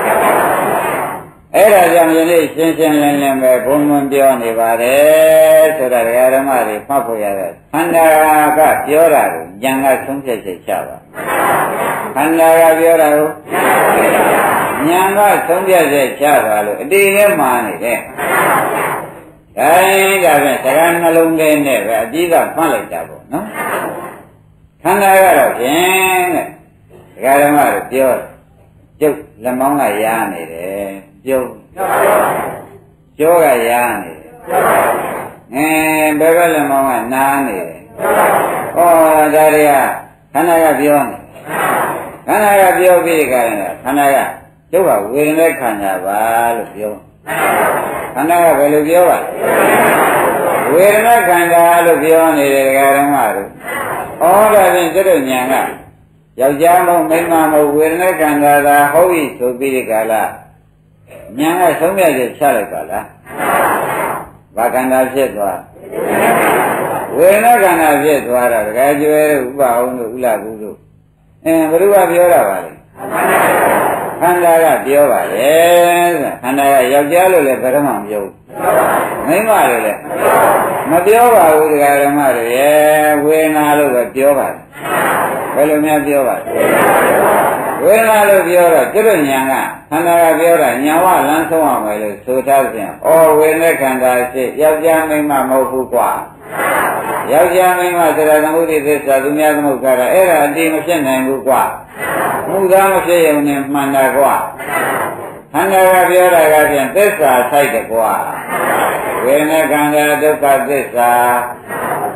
[SPEAKER 3] အဲ့ဒါကြောင့်ယနေ့ရှင်းရှင်းလင်းလင်းပဲဘုံဘုံပြောနေပါတယ်ဆိုတာဓမ္မတွေမှတ်ဖို့ရတယ်ခန္ဓာကပြောတာကိုဉာဏ်ကဆုံးဖြတ်ချက်ချပါခန္ဓာကပြောတာကိုဉာဏ်ကဆုံးဖြတ်ချက်ချပါလို့အတိအကျမှန်နေတယ်ဒါရင်ဒါဖြင့်စကားနှလုံးထဲနဲ့ပဲအကြီးကမှတ်လိုက်တာပေါ့နော်ခန္ဓာကတော့ဖြင့်တဲ့ဓမ္မတွေပြောကျုပ်လက်မောင်းကရားနေတယ်ပြုံးကျောကရားနေတယ်ဘယ်ဘက်လက်မောင်းကနားနေတယ်ဩဒါတွေကခန္ဓာကပြောနေခန္ဓာကပြောပြီးကြတယ်ခန္ဓာကကျုပ်ကဝေဒနာခန္ဓာပါလို့ပြောခန္ဓာကဘယ်လိုပြောပါဝေဒနာခန္ဓာလို့ပြောနေတယ်ဓမ္မတို့ဩဒါဖြင့်တို့ဉာဏ်ကယောက်ျားမဟုတ်မိန်းမမဟုတ်ဝေဒနာခန္ဓာသာဟုတ်ပြီဆိုပြီးဒီကလာဉာဏ်ကဆုံးဖြတ်ချက်ချလိုက်ပါလားဘာခန္ဓာဖြစ်သွားဝေဒနာခန္ဓာဖြစ်သွားတော့တကယ်ကျွဲဥပအောင်လို့ဥလာဘူးလို့ဘယ်သူကပြောတာပါလဲခန္ဓာကပြောပါလေဆိုခန္ဓာကယောက်ျားလို့လည်းဘယ်တော့မှမပြောဘူးမိန်းမလို့လည်းမပြောပါဘူးဒကာဓမ္မတွေရဲ့ဝေဒနာလို့ပဲပြောပါတယ်ဘယ်လိုများပြောပါလဲဝေဒနာလို့ပြောတော့ကျွတ်ဉာဏ်ကခန္ဓာကပြောတာဉာဏ်ဝလမ်းဆုံးအောင်ပဲလို့ဆိုထားပြန်ဩဝေဒနာခန္ဓာရှိယောက်ျားမိန်းမမဟုတ်ဘူးကွာယောက်ျားမိန်းမဆိုတာသမုဒိသစ္စာသူများသမုဒ္ဒရာအဲ့ဒါအတိမဖြစ်နိုင်ဘူးကွာမှုသားမဖြစ်ရုံနဲ့မှန်တာကွာခန္ဓာကပြောတာကပြန်သစ္စာဆိုင်တယ်ကွာဝေဒနာခန္ဓာဒုက္ခသစ္စာ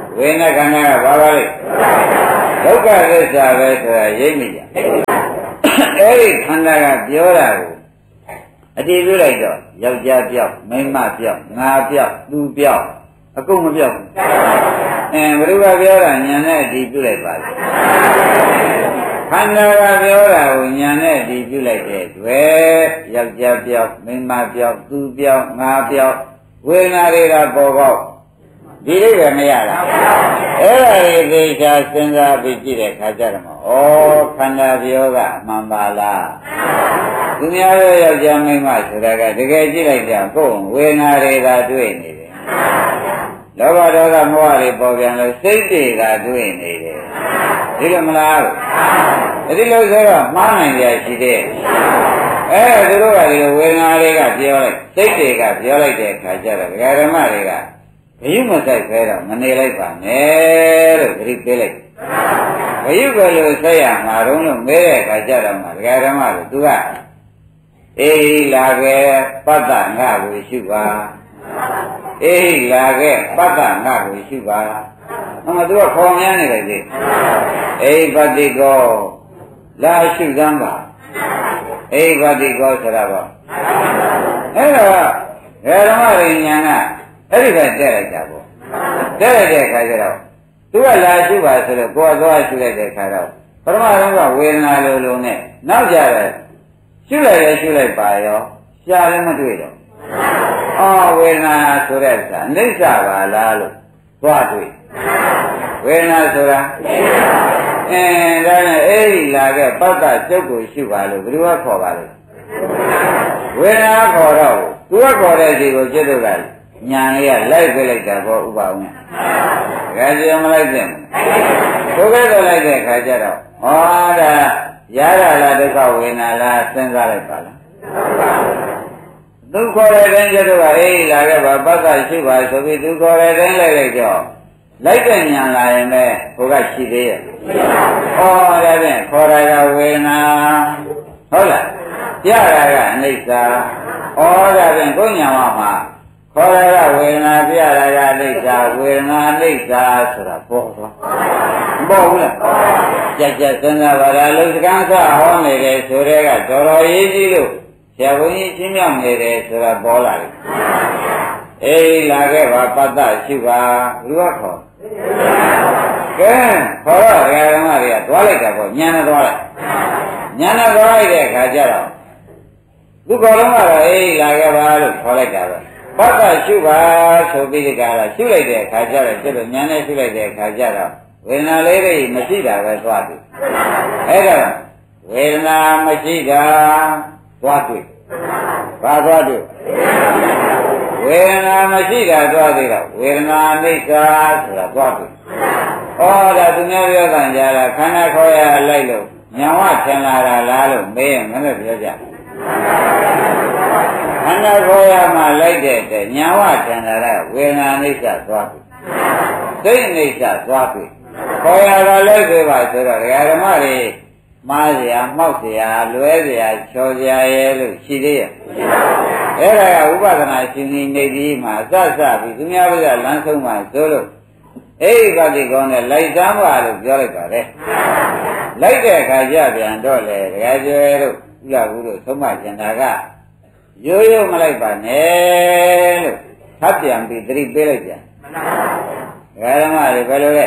[SPEAKER 3] ဝေဒနာခန္ဓာကဘာပါလဲဒုက္ခသစ္စာပဲဆိုတာရိပ်မိကြအဲ့ဒီခန္ဓာကပြောတာကိုအတည်ပြုလိုက်တော့ယောက်ျားပြောက်မိန်းမပြောက်ငါပြောက်သူပြောက်အကုန်မပြောက်ဘူးဘယ်သူကပြောတာညာနဲ့အတည်ပြုလိုက်ပါလဲခန္ဓာကပြောတာကိုညာနဲ့အတည်ပြုလိုက်တဲ့တွေ့ယောက်ျားပြောက်မိန်းမပြောက်သူပြောက်ငါပြောက်ဝေဒနာတွေကပေါ်ပေါက်ဒီလိုပဲမရလားအဲ့ဒါတွေသေချာစဉ်းစားပြီးကြည့်တဲ့ခါကျတော့ဩခန္ဓာပြောကအမှန်ပါလားသူများတို့ယောက်ျားမိန်းမဆိုတာကတကယ်ကြည့်လိုက်ကြကိုယ်ဝေဒနာတွေသာတွေ့နေတယ်လောဘဒေါသမောဟတွေပေါ်ပြန်လို့စိတ်တွေကတွေ့နေတယ်ဒီလိုမလားဒီလိုဆိုတော့မှားနိုင်ကြရှိတဲ့သူတို့ကဒီဝေဒနာတွေကပြောလိုက်စိတ်တွေကပြောလိုက်တဲ့အခါကျတော့ဓမ္မတွေကဘယုမဆိုင်ခဲတော့မနေလိုက်ပါနဲ့လို့သတိပေးလိုက်ဘယုကလို့ဆက်ရမှာတော့လို့မဲတဲ့အခါကျတော့မှဓမ္မတို့သူကအေးလာခဲ့ပတ္တငါကိုရှုပါအေးလာခဲ့ပတ္တငါကိုရှုပါသူကခေါ်များနေတယ်လေအေးပတ္တိကောလာရှုသမ်းပါအေးပတ္တိကောဆိုတာပေါ့အဲ့တော့ဓမ္မရိညာကအဲ့ဒီကတက်လိုက်တာပေါ့တက်လိုက်တဲ့အခါကျတော့သူကလာရှုပါဆိုတော့ကိုယ်သွားရှုလိုက်တဲ့အခါတော့ပထမဆုံးကဝေဒနာလိုလိုနဲ့နောက်ကြတယ်ရှုလိုက်ရရှုလိုက်ပါရောရှားလည်းမတွေ့တော့ဝေဒနာဆိုတဲ့အခါအိဋ္ဌပါလားလို့သွားတွေ့ဝေဒနာဆိုတာဒါနဲ့အဲ့ဒီလာခဲ့ပတ္တကျုပ်ကိုရှုပါလို့ဘယ်သူကခေါ်ပါလဲဝေဒနာခေါ်တော့သူကခေါ်တဲ့ဒီကိုจิตတို့ကညာလေးကလိုက်ပြလိုက်တာပေါ့ဥပါဝင်းတကယ်ကြမလိုက်တဲ့ဒုက္ခတော့လိုက်တဲ့ခါကျတော့ဒါရတာလားဒုက္ခဝေဒနာလားစဉ်းစားလိုက်ပါလားသူခေါ်တဲ့တိုင်းကျတော့အေးလာခဲ့ပါပတ္တရှိပါဆိုပြီးသူခေါ်တဲ့တိုင်းလိုက်တော့လိုက်တဲ့ညာလာရင်ပဲဟိုကရှိသေးရဲ့ဒါဖြင့်ခေါ်တာကဝေဒနာဟုတ်လားပြတာကအနိစ္စဒါဖြင့်ကိုယ်ညာမှာခေါ်ရဝေဒနာပြရတာအိဋ္ဌဝေဒနာအိဋ္ဌဆိုတာပေါ်သွားမပေါ်ဘူးလားကြက်ကြက်စဉ်းစားပါလားလုံစကန်းစဟောနေတယ်ဆိုတဲ့ကတော်တော်ရေးကြီးလို့ဆရာဘုန်းကြီးရှင်းပြနေတယ်ဆိုတာပေါ်လာတယ်အေးလာခဲ့ပါပတ္တရှိပါဘယ်လိုခေါ်ကဲခေါ်တော့ဓမ္မတွေကသွားလိုက်တာပေါ့ညာနဲ့သွားလိုက်ညာနဲ့သွားလိုက်တဲ့အခါကျတော့သူခေါ်တော့အေးလာခဲ့ပါလို့ခေါ်လိုက်တာပဲပတ္တရှုပါဆိုပြီးဒီကရရှုလိုက်တဲ့အခါကျတော့ကျွတ်ဉာဏ်နဲ့ရှုလိုက်တဲ့အခါကျတော့ဝေဒနာလေးတွေမရှိတာပဲသွားတွေ့အဲ့တော့ဝေဒနာမရှိတာသွားတွေ့ဘာသွားတွေ့ဝေဒနာမရှိတာသွားတွေ့တော့ဝေဒနာအိဋ္ဌဆိုတာသွားတွေ့ဒါသူများပြောတဲ့ကြားတာခန္ဓာခေါ်ရလိုက်လို့ဉာဏ်ဝထင်လာတာလားလို့မေးရင်မလို့ပြောကြခန္ဓာခေါ်ရမှလိုက်တဲ့အတွက်ညာဝထင်တာကဝေဒနာအိဋ္ဌသွားပြီစိတ်အိဋ္ဌသွားပြီခေါ်ရတာလိုက်ပြီပါဆိုတော့ဓမ္မတွေမှားเสียမှောက်เสียလွဲเสียချော်เสียရဲ့လို့ရှိသေးရဲ့အဲ့ဒါကဥပဒနာရှင်ကြီးနေပြီးမှအစပြီးသူများဘက်ကလမ်းဆုံးမှဆိုလို့အဲ့ဒီပါတိကောင်းနဲ့လိုက်သားပါလို့ပြောလိုက်ပါလေလိုက်တဲ့အခါကျပြန်တော့လေတကယ်ကျွဲတို့ဥလာဘူးတို့သုံးမကျင်တာကရိုးရိုးမလိုက်ပါနဲ့လို့ထပ်ပြန်ပြီးသတိပေးလိုက်ကြဓမ္မတွေဘယ်လိုလဲ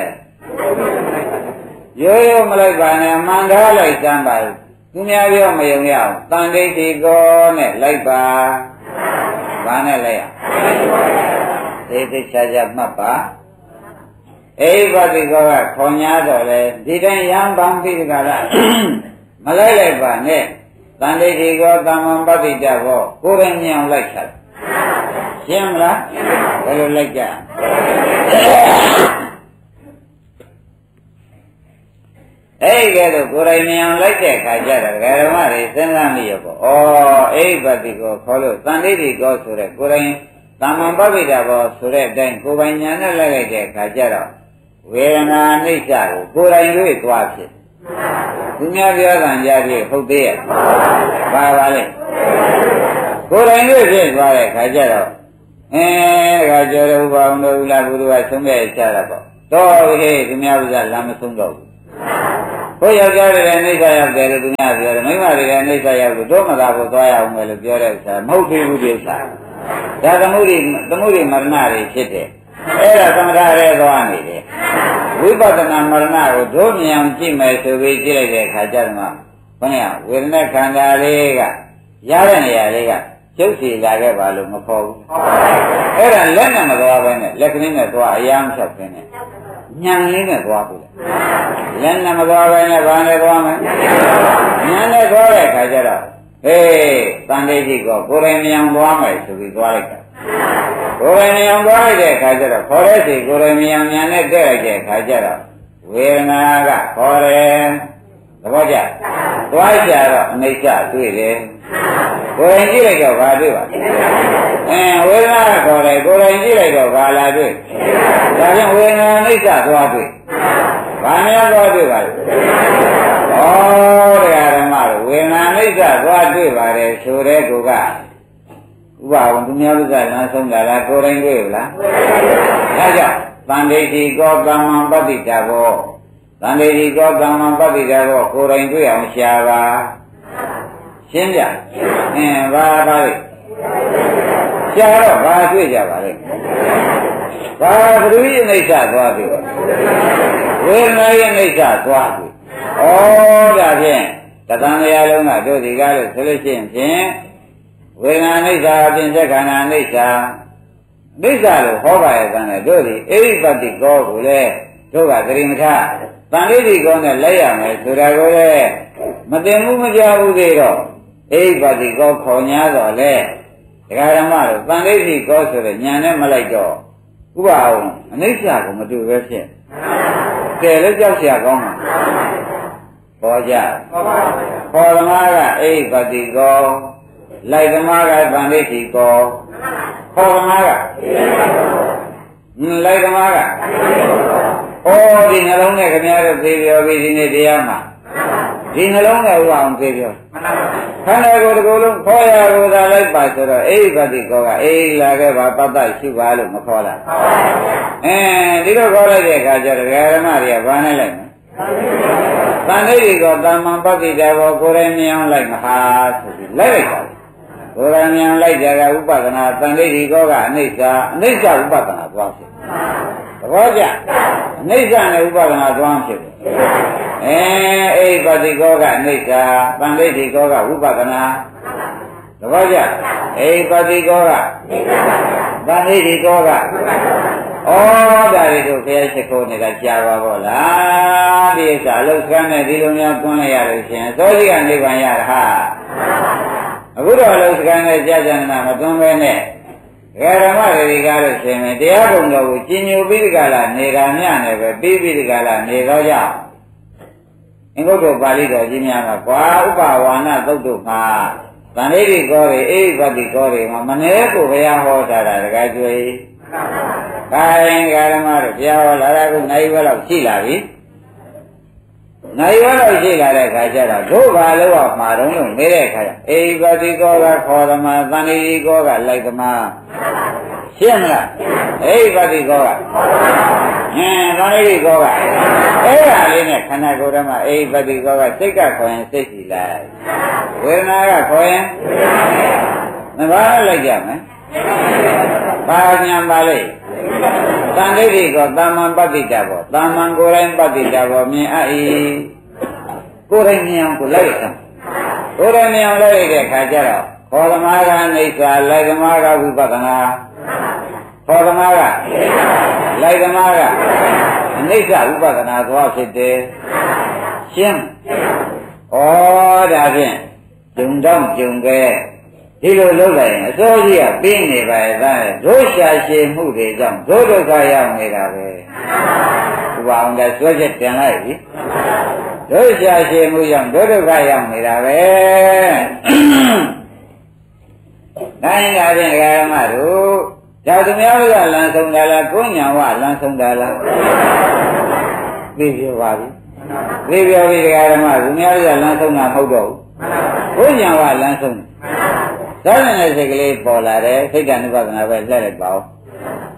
[SPEAKER 3] ရိုးရိုးမလိုက်ပါနဲ့မှန်ထားလိုက်စမ်းပါသူများပြောမယုံရအောင်တန်ဋိဋ္ဌိကောနဲ့လိုက်ပါဘာနဲ့လိုက်ရသိသိချာချာမှတ်ပါအိဗ္ဗတိကောကခေါ်ညာတော့လေဒီတိုင်းရံပန်းပြီးကြလားမလိုက်ပါနဲ့တန်ဋိဋ္ဌိကောသမ္မံပတိတဘောကိုယ်တိုင်မြင်အောင်လိုက်ချတယ်ရှင်းမလားဘယ်လိုလိုက်ကြအဲ့ဒီကဲတော့ကိုယ်တိုင်မြင်အောင်လိုက်တဲ့အခါကျတော့ဓမ္မတွေစဉ်းစားမိရပေါ့အိဗ္ဗတိကောခေါ်လို့တန်ဋိဋ္ဌိကောဆိုတဲ့ကိုယ်တိုင်သမ္မံပတိတဘောဆိုတဲ့အတိုင်းကိုယ်ပိုင်ဉာဏ်နဲ့လိုက်လိုက်တဲ့အခါကျတော့ဝေဒနာအိဋ္ဌကိုကိုယ်တိုင်တွေ့သွားဖြစ်သူများပြောတာကြားပြီးဟုတ်သေးရဲ့ပါပါလေကိုယ်တိုင်တွေ့ဖြစ်သွားတဲ့ခါကျတော့ခါကျော်တဲ့ဥပအောင်တို့ဥလာဘုရားဆုံးဖြတ်ချတာပေါ့တော့ဟဲ့သူများကလမ်းမဆုံးတော့ဘူးကိုယောက်ျားတွေလည်းအိဋ္ဌာရောက်တယ်လို့သူများပြောတယ်မိန်းမတွေလည်းအိဋ္ဌာရောက်လို့တို့မသာကိုသွားရအောင်မယ်လို့ပြောတဲ့ဥစ္စာမဟုတ်သေးဘူးဒီဥစ္စာဒါသမှုရိမရဏတွေဖြစ်တယ်အဲ့ဒါသမထရဲသွားနေတယ်ဝိပဿနာမရဏကိုတို့မြင်အောင်ကြည့်မယ်ဆိုပြီးကြည့်လိုက်တဲ့အခါကျတော့ဘုရားဝေဒနာခန္ဓာလေးကရတဲ့နေရာလေးကကျုပ်စီလာခဲ့ပါလို့မခေါ်ဘူးအဲ့ဒါလက်နဲ့မသွားပဲနဲ့လက်ကလေးနဲ့သွားအရာမဖြတ်ပဲနဲ့ညံလေးနဲ့သွားပြီလက်နဲ့မသွားပဲနဲ့ဘာနဲ့သွားမလဲညံနဲ့သွားတဲ့အခါကျတော့ဟေးတန်တိတ်ကြီးကကိုယ်တိုင်မြောင်သွားမယ်ဆိုပြီးသွားလိုက်တာကိုယ်တိုင်မြောင်သွားလိုက်တဲ့အခါကျတော့ခေါ်တဲ့စီကိုယ်တိုင်မြောင်ညံနဲ့တက်လိုက်တဲ့အခါကျတော့ဝေဒနာကခေါ်တယ်သဘောကျသွားကြတော့အနိစ္စတွေ့တယ်ကိုယ်တိုင်ကြည့်လိုက်တော့ဘာတွေ့ပါဝေဒနာခေါ်တယ်ကိုယ်တိုင်ကြည့်လိုက်တော့ဘာလာတွေ့ဒါကြောင့်ဝေဒနာအနိစ္စသွားတွေ့ဘာများသွားတွေ့ပါလဲတရားဓမ္မတို့ဝေဒနာအနိစ္စသွားတွေ့ပါတယ်ဆိုတဲ့ကိုကဥပဝံသူများဥစ္စာလမ်းဆုံးတာလားကိုယ်တိုင်တွေ့လားဒါကြောင့်တန်ဋိတိကောကမ္မပတ္တိတာဘောတန်ဋိတိကောကမ္မပတ္တိတာဘောကိုယ်တိုင်တွေ့အောင်ရှားပါရှင်းပြဘာပါလဲရှားတော့ဘာတွေ့ကြပါလဲဘာဘုရားအိဋ္ဌသွားပြီဝေဒနာရဲ့အိဋ္ဌသွားပြီဒါဖြင့်တသံတရားလုံးကတို့ဒီကားလို့ဆိုလို့ရှိရင်ဖြင့်ဝေဒနာအိဋ္ဌအပြင်စက္ခဏာအိဋ္ဌအိဋ္ဌလို့ဟောပါရဲ့တန်တယ်တို့ဒီအိဋ္ဌပတိကောကိုလေတို့ကသတိမထားတန်ဋိတိကောနဲ့လက်ရမယ်ဆိုတာကိုလေမသိမှုမကြဘူးသေးတော့အိဋ္ဌပတိကောခေါ်ညာတော့လေဒကာဓမ္မတို့တန်ဋိတိကောဆိုတဲ့ညာနဲ့မလိုက်တော့ဥပအောင်အနိစ္စကိုမတူပဲဖြစ်ကဲလည်းကြောက်เสียကောင်းမှာပေါ်ကြခေါ်သမားကအိဋ္ဌပတိကောလိုက်သမားကတန်ဋိတိကောခေါ်သမားကလိုက်သမားကဒီနှလုံးနဲ့ခင်ဗျားတို့သိပြောပြီးဒီနေ့တရားမှာဒီနှလုံးနဲ့ဥပအောင်သိပြောခန္ဓာကိုယ်တစ်ခုလုံးခေါ်ရကိုသာလိုက်ပါဆိုတော့အိဋ္ဌပတိကောကလာခဲ့ပါပတ္တရှိပါလို့မခေါ်တာဒီလိုခေါ်လိုက်တဲ့အခါကျတော့ဓမ္မတွေကဘာနဲ့လိုက်မလဲတန်ဋိတိကောသမ္မာပတ္တိတာဘောကိုယ်တိုင်မြင်အောင်လိုက်မဟာဆိုပြီးလိုက်လိုက်တာကိုယ်တိုင်မြင်လိုက်ကြကဥပဒနာတန်ဋိတိကောကအနိစ္စဥပဒနာသွားဖြစ်သဘောကျအနိစ္စနဲ့ဥပဒနာသွားဖြစ်တယ်အိပတိကောကအနိစ္စတန်ဋိတိကောကဥပဒနာသဘောကျအိပတိကောကတန်ဋိတိကောကဒါတွေကိုဘုရားရှိခိုးနေတာကြားပါဘောလားဒီဥစ္စာအလုတ်ကမ်းနဲ့ဒီလိုများတွန်းလိုက်ရလို့ရှင်သောတိကနိဗ္ဗာန်ရတာဟာအခုတော့အလုတ်ကမ်းနဲ့ကြာကြာနာမတွန်းပဲနဲ့ဓမ္မတွေကားလို့ရှင်မယ်တရားပုံတော်ကိုကျင်ညိုပြီးဒီကလာနေတာမြနဲ့ပဲပြီးပြီးဒီကလာနေတော့ကြောင့်အင်္ဂုတ္တပါဠိတော်ကြီးများမှာကွာဥပဝါဏသုတ်တို့မှာတန်ဋိတိကောတွေအိဋ္ဌပတိကောတွေမှာမနည်းကိုဘုရားဟောထားတာတကယ်ကျွေးခိုင်းဓမ္မတို့ဘုရားဟောလာတာကနိုင်ဝဲတော့ရှိလာပြီနိုင်ဝဲတော့ရှိလာတဲ့ခါကျတော့တို့ဘာလို့မှာတော့လို့နေတဲ့ခါကျအိဋ္ဌပတိကောကခေါ်သမာတန်ဋိတိကောကလိုက်သမာရှင်းမလားအိဋ္ဌပတိကောကတန်ဋိတိကောကအဲ့ဒါလေးနဲ့ခန္ဓာကိုယ်ဓမ္မအိဋ္ဌပတိကောကစိတ်ကခေါ်ရင်စိတ်ရှိလိုက်ဝေဒနာကခေါ်ရင်ဘာလိုက်ကြမယ်ဘာညာပါလိမ့်တန်ဋိတိကောသမ္မာပတ္တိတာဘောသမ္မာကိုယ်တိုင်ပတ္တိတာဘောမြင်အပ်၏ကိုယ်တိုင်မြင်အောင်ကိုလိုက်ရကိုယ်တိုင်မြင်အောင်လိုက်တဲ့အခါကျတော့ခေါ်သမားကအိဋ္ဌာလိုက်သမားကဝိပဿနာခေါ်သမားကလိုက်သမားကအနိစ္စဥပဒနာသွားဖြစ်တယ်ရှင်းဒါဖြင့်ဂျုံတော့ဂျုံပဲဒီလိုလုပ်လိုက်ရင်အစိုးကြီးကပြင်းနေပါရဲ့သားတို့ရှာရှည်မှုတွေကြောင့်ဒုဒုက္ခရောက်နေတာပဲဥပအောင်တဲ့ဆွဲချက်တင်လိုက်ပြီတို့ရှာရှည်မှုကြောင့်ဒုဒုက္ခရောက်နေတာပဲနိုင်တာဖြင့်ဓမ္မတို့ဒါသူများကလမ်းဆုံးတာလားကိုညာဝလမ်းဆုံးတာလားသိပြောပါပြီသိပြောပြီဓမ္မသူများကလမ်းဆုံးတာမဟုတ်တော့ဘူးကိုညာဝလမ်းဆုံးဒါနဲ့စိတ်ကလေးပေါ်လာတယ်စိတ်ကနိဗ္ဗာန်ပဲလက်လိုက်ပါဦး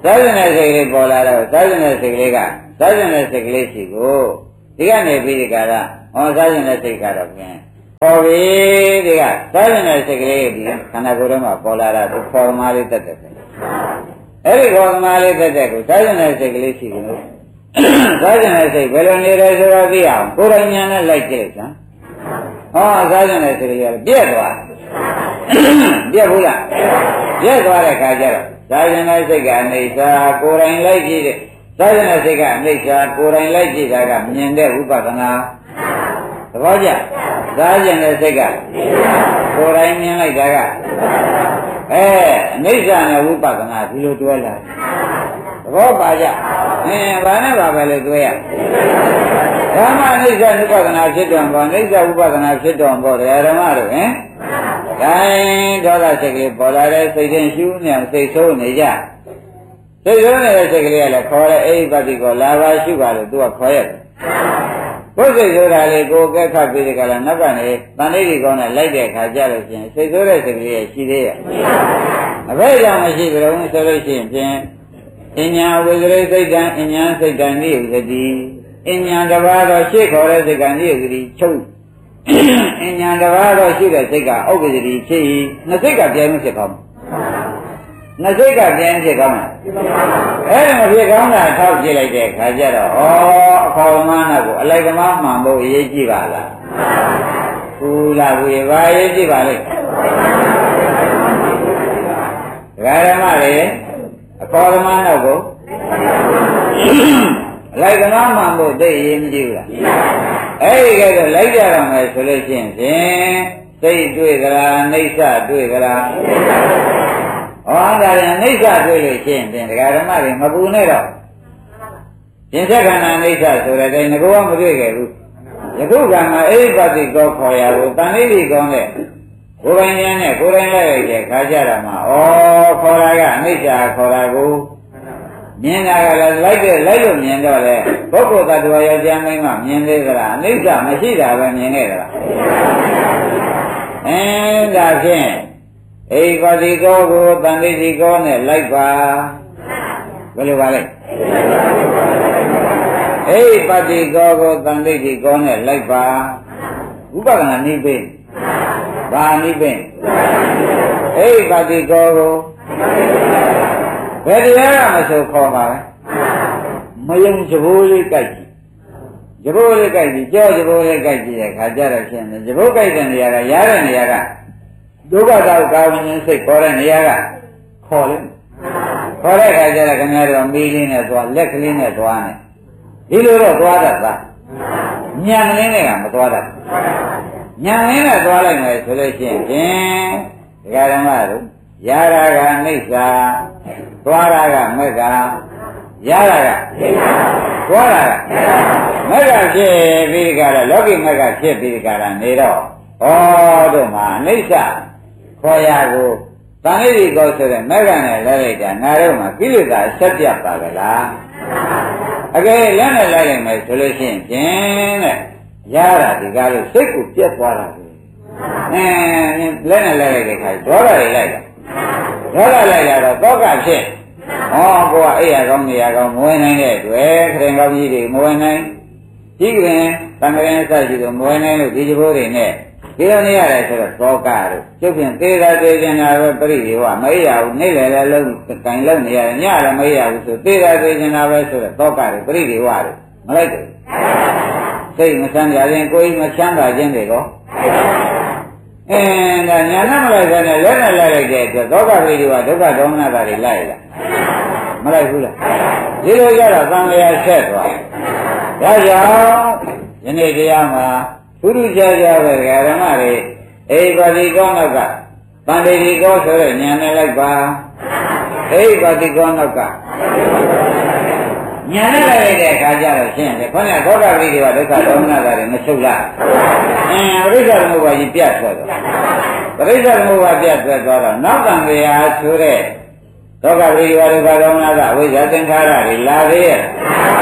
[SPEAKER 3] စားကျင်တဲ့စိတ်ကလေးပေါ်လာတော့စားကျင်တဲ့စိတ်ကလေးကစားကျင်တဲ့စိတ်ကလေးရှိကိုဒီကနေပြီးဒီကရဟောစားကျင်တဲ့စိတ်ကတော့ဖြင့်ပေါ်ပြီဒီကစားကျင်တဲ့စိတ်ကလေးဒီခန္ဓာကိုယ်ထဲမှာပေါ်လာတာသူခေါ်သမားလေးတက်တယ်အဲ့ဒီခေါ်သမားလေးတက်တဲ့ကိုစားကျင်တဲ့စိတ်ကလေးရှိလို့စားကျင်တဲ့စိတ်ဘယ်လိုနေလဲဆိုတော့သိအောင်ကိုယ်တိုင်ဉာဏ်နဲ့လိုက်ကြည့်စမ်းဟောစားကျင်တဲ့စိတ်ကလေးကပြက်သွားပြက်ဘူးလားပြက်သွားတဲ့ခါကျတော့စားကျင်တဲ့စိတ်ကအနိစ္စကိုယ်တိုင်လိုက်ကြည့်တဲ့စားကျင်တဲ့စိတ်ကအနိစ္စကိုယ်တိုင်လိုက်ကြည့်တာကမြင်တဲ့ဥပဒနာသဘောကျစားကျင်တဲ့စိတ်ကကိုယ်တိုင်မြင်လိုက်တာကအနိစ္စနဲ့ဝိပဿနာဒီလိုတွဲလာသဘောပါကြဘာနဲ့ပါပဲလေတွဲရဓမ္မအနိစ္စဝိပဿနာဖြစ်တော်ဘောအနိစ္စဝိပဿနာဖြစ်တော်ဘောတရားဓမ္မတို့ဟင်တိုင်းဒေါသစိတ်ကလေးပေါ်လာတဲ့စိတ်ချင်းရှုနေစိတ်ဆိုးနေကြစိတ်ဆိုးနေတဲ့စိတ်ကလေးကလည်းခေါ်တဲ့အိပတိကိုလာပါရှုပါလို့သူကခေါ်ရတယ်ကိုယ်စိတ်ဆိုတာလေကိုယ်ကဲခတ်ပြီးဒီကလာနောက်ကနေတန်လေးဒီကောင်းနဲ့လိုက်တဲ့အခါကျလို့ရှိရင်စိတ်ဆိုးတဲ့စိတ်ကလေးရှိသေးရဲ့အဘယ်ကြောင့်မရှိကြလို့ဆိုလို့ရှိရင်ဖြင့်အညာဝိဇရိစိတ်တံအညာစိတ်တံနိယုသတိအညာတစ်ပါးတော့ရှေ့ခေါ်တဲ့စိတ်ကနိယုသတိချုပ်အညာတစ်ပါးတော့ရှိတဲ့စိတ်ကဥပ္ပဇ္ဇတိဖြစ်၏နှစ်စိတ်ကပြိုင်မှုဖြစ်ကောင်းနှစ်စိတ်ကပြိုင်ဖြစ်ကောင်းလားအဲ့ဒါမဖြစ်ကောင်းတာထောက်ကြည့်လိုက်တဲ့အခါကျတော့ဩအခေါ်မနာကိုအလိုက်သမားမှန်ဖို့အရေးကြီးပါလားဘူးလားဘူးရဲ့ဘာအရေးကြီးပါလဲဒကာဓမ္မတွေအခေါ်သမားနောက်ကိုအလိုက်သမားမှန်ဖို့သိရင်မကြည့်ဘူးလားအဲ့ဒီကဲတော့လိုက်ကြရမယ်ဆိုလို့ရှိရင်ဖြင့်စိတ်တွေ့ကြလားအိဋ္ဌတွေ့ကြလားဟောဒါရင်အိဋ္ဌတွေ့လို့ရှိရင်ဖြင့်ဒကာဓမ္မတွေမပူနဲ့တော့ပြင်ဆက်ခန္ဓာအိဋ္ဌဆိုတဲ့တိုင်းငကောမတွေ့ခဲ့ဘူးယခုကမှအိဋ္ဌပတိကောခေါ်ရကိုတန်လေးဒီကောင်းတဲ့ကိုယ်ပိုင်ဉာဏ်နဲ့ကိုယ်တိုင်လိုက်ရတဲ့ခါကြတာမှာဩခေါ်တာကအနိစ္စခေါ်တာကိုမြင်တာကလည်းလိုက်လို့မြင်တော့လေပုဂ္ဂိုလ်တ attva ယောက်ျားမင်းကမြင်သေးသလားအနိစ္စမရှိတာပဲမြင်ခဲ့သလားဒါဖြင့်ဧကတိကောကိုတန်တိတိကောနဲ့လိုက်ပါဘယ်လိုပါလဲဧပတိကောကိုတန်တိတိကောနဲ့လိုက်ပါဥပဒနာနိဗ္ဗာန်ဘာနိဗ္ဗာန်ဧပတိကောကိုဘယ်တရားကမဆိုခေါ်ပါလဲမယုံကြိုးလေးကြိုက်ကြည့်ကြိုးလေးကြိုက်ကြည့်ကြောကြိုးလေးကြိုက်ကြည့်တဲ့ခါကြတော့ရှင်းတယ်ကြိုးကြိုက်တဲ့နေရာကရားတဲ့နေရာကဒုက္ခတောက်ကာဝဉ္စိတ်ခေါ်တဲ့နေရာကခေါ်လိုက်ခေါ်တဲ့ခါကျတော့ခင်ဗျားတို့မီးလေးနဲ့သွားလက်ကလေးနဲ့သွားနေဒီလိုတော့သွားတတ်သားညံလေးနဲ့ကမသွားတတ်ညံလေးနဲ့သွားလိုက်မယ်ဆိုလို့ရှိရင်ဖြင့်ဒကာဓမ္မတို့ရာဂကအိဋ္ဌသွားတာကမက္ခရတာကသွားတာကမက္ခဖြစ်ပြီးကြတော့လောကီမက္ခဖြစ်ပြီးကြတာနေတော့ဩတို့မှာအိဋ္ဌခေါ်ရကိုတန်လေးကောဆိုတဲ့မက္ခနဲ့လဲလိုက်တာငါတို့မှာကိလေသာဆက်ပြတ်ပါကလားအကယ်လက်နဲ့လိုက်လိုက်မယ်ဆိုလို့ရှိရင်ဖြင့်တဲ့ရတာဒီကားလို့စိတ်ကိုပြတ်သွားတာပဲလက်နဲ့လိုက်လိုက်တဲ့ခါဒေါသတွေလိုက်တာဒေါသလိုက်ရတော့တောကဖြစ်ဟောကိုကအိယာကောင်းနေရကောင်းမဝင်နိုင်တဲ့တွေ့ခရင်ကောင်းကြီးတွေမဝင်နိုင်ကြီးကရင်တန်ကြရင်စရှိလို့မဝင်နိုင်လို့ဒီကြိုးတွေနဲ့ဒီလိုနေရတယ်ဆိုတော့တောကတို့ကျုပ်ဖြင့်သေးတာသေးချင်တာပဲပြိတိဝမအိယာဘူးနေလေလည်းလုံးတိုင်လုံးနေရတယ်ညလည်းမအိယာဘူးဆိုသေးတာသေးချင်တာပဲဆိုတော့တောကတွေပြိတိဝတို့မလိုက်ဘူးစိတ်မဆန်းကြရင်ကိုယ်မချမ်းသာခြင်းတွေကိုဒါညာနဲ့မလိုက်ဘဲနဲ့လက်နဲ့လိုက်လိုက်တဲ့အတွက်ဒုက္ခဝိရိယဒုက္ခဒေါမနတာတွေလိုက်လားမလိုက်ဘူးလားဒီလိုကြတော့သံဃာဆက်သွားဒါကြောင့်ယနေ့တရားမှာဘုရုချာချာပဲဓမ္မတွေအိပါတိကောနောက်ကပန္တိတိကောဆိုတဲ့ညာနဲ့လိုက်ပါအိပါတိကောနောက်ကညာနဲ့လိုက်တဲ့အခါကျတော့ရှင်းတယ်ခေါင်းကဒုက္ခဝိရိယဒုက္ခဒေါမနတာတွေမချုပ်လားအရိစ္ဆာသမုပ္ပါကြီးပြတ်သွားတော့ပရိစ္ဆာသမုပ္ပါပြတ်သွားတော့နောက်တန်တရားဆိုတဲ့ဒုက္ခဝိရိယဒုက္ခဒေါမနတာဝိဇ္ဇာသင်္ခါရတွေလာသေးရဲ့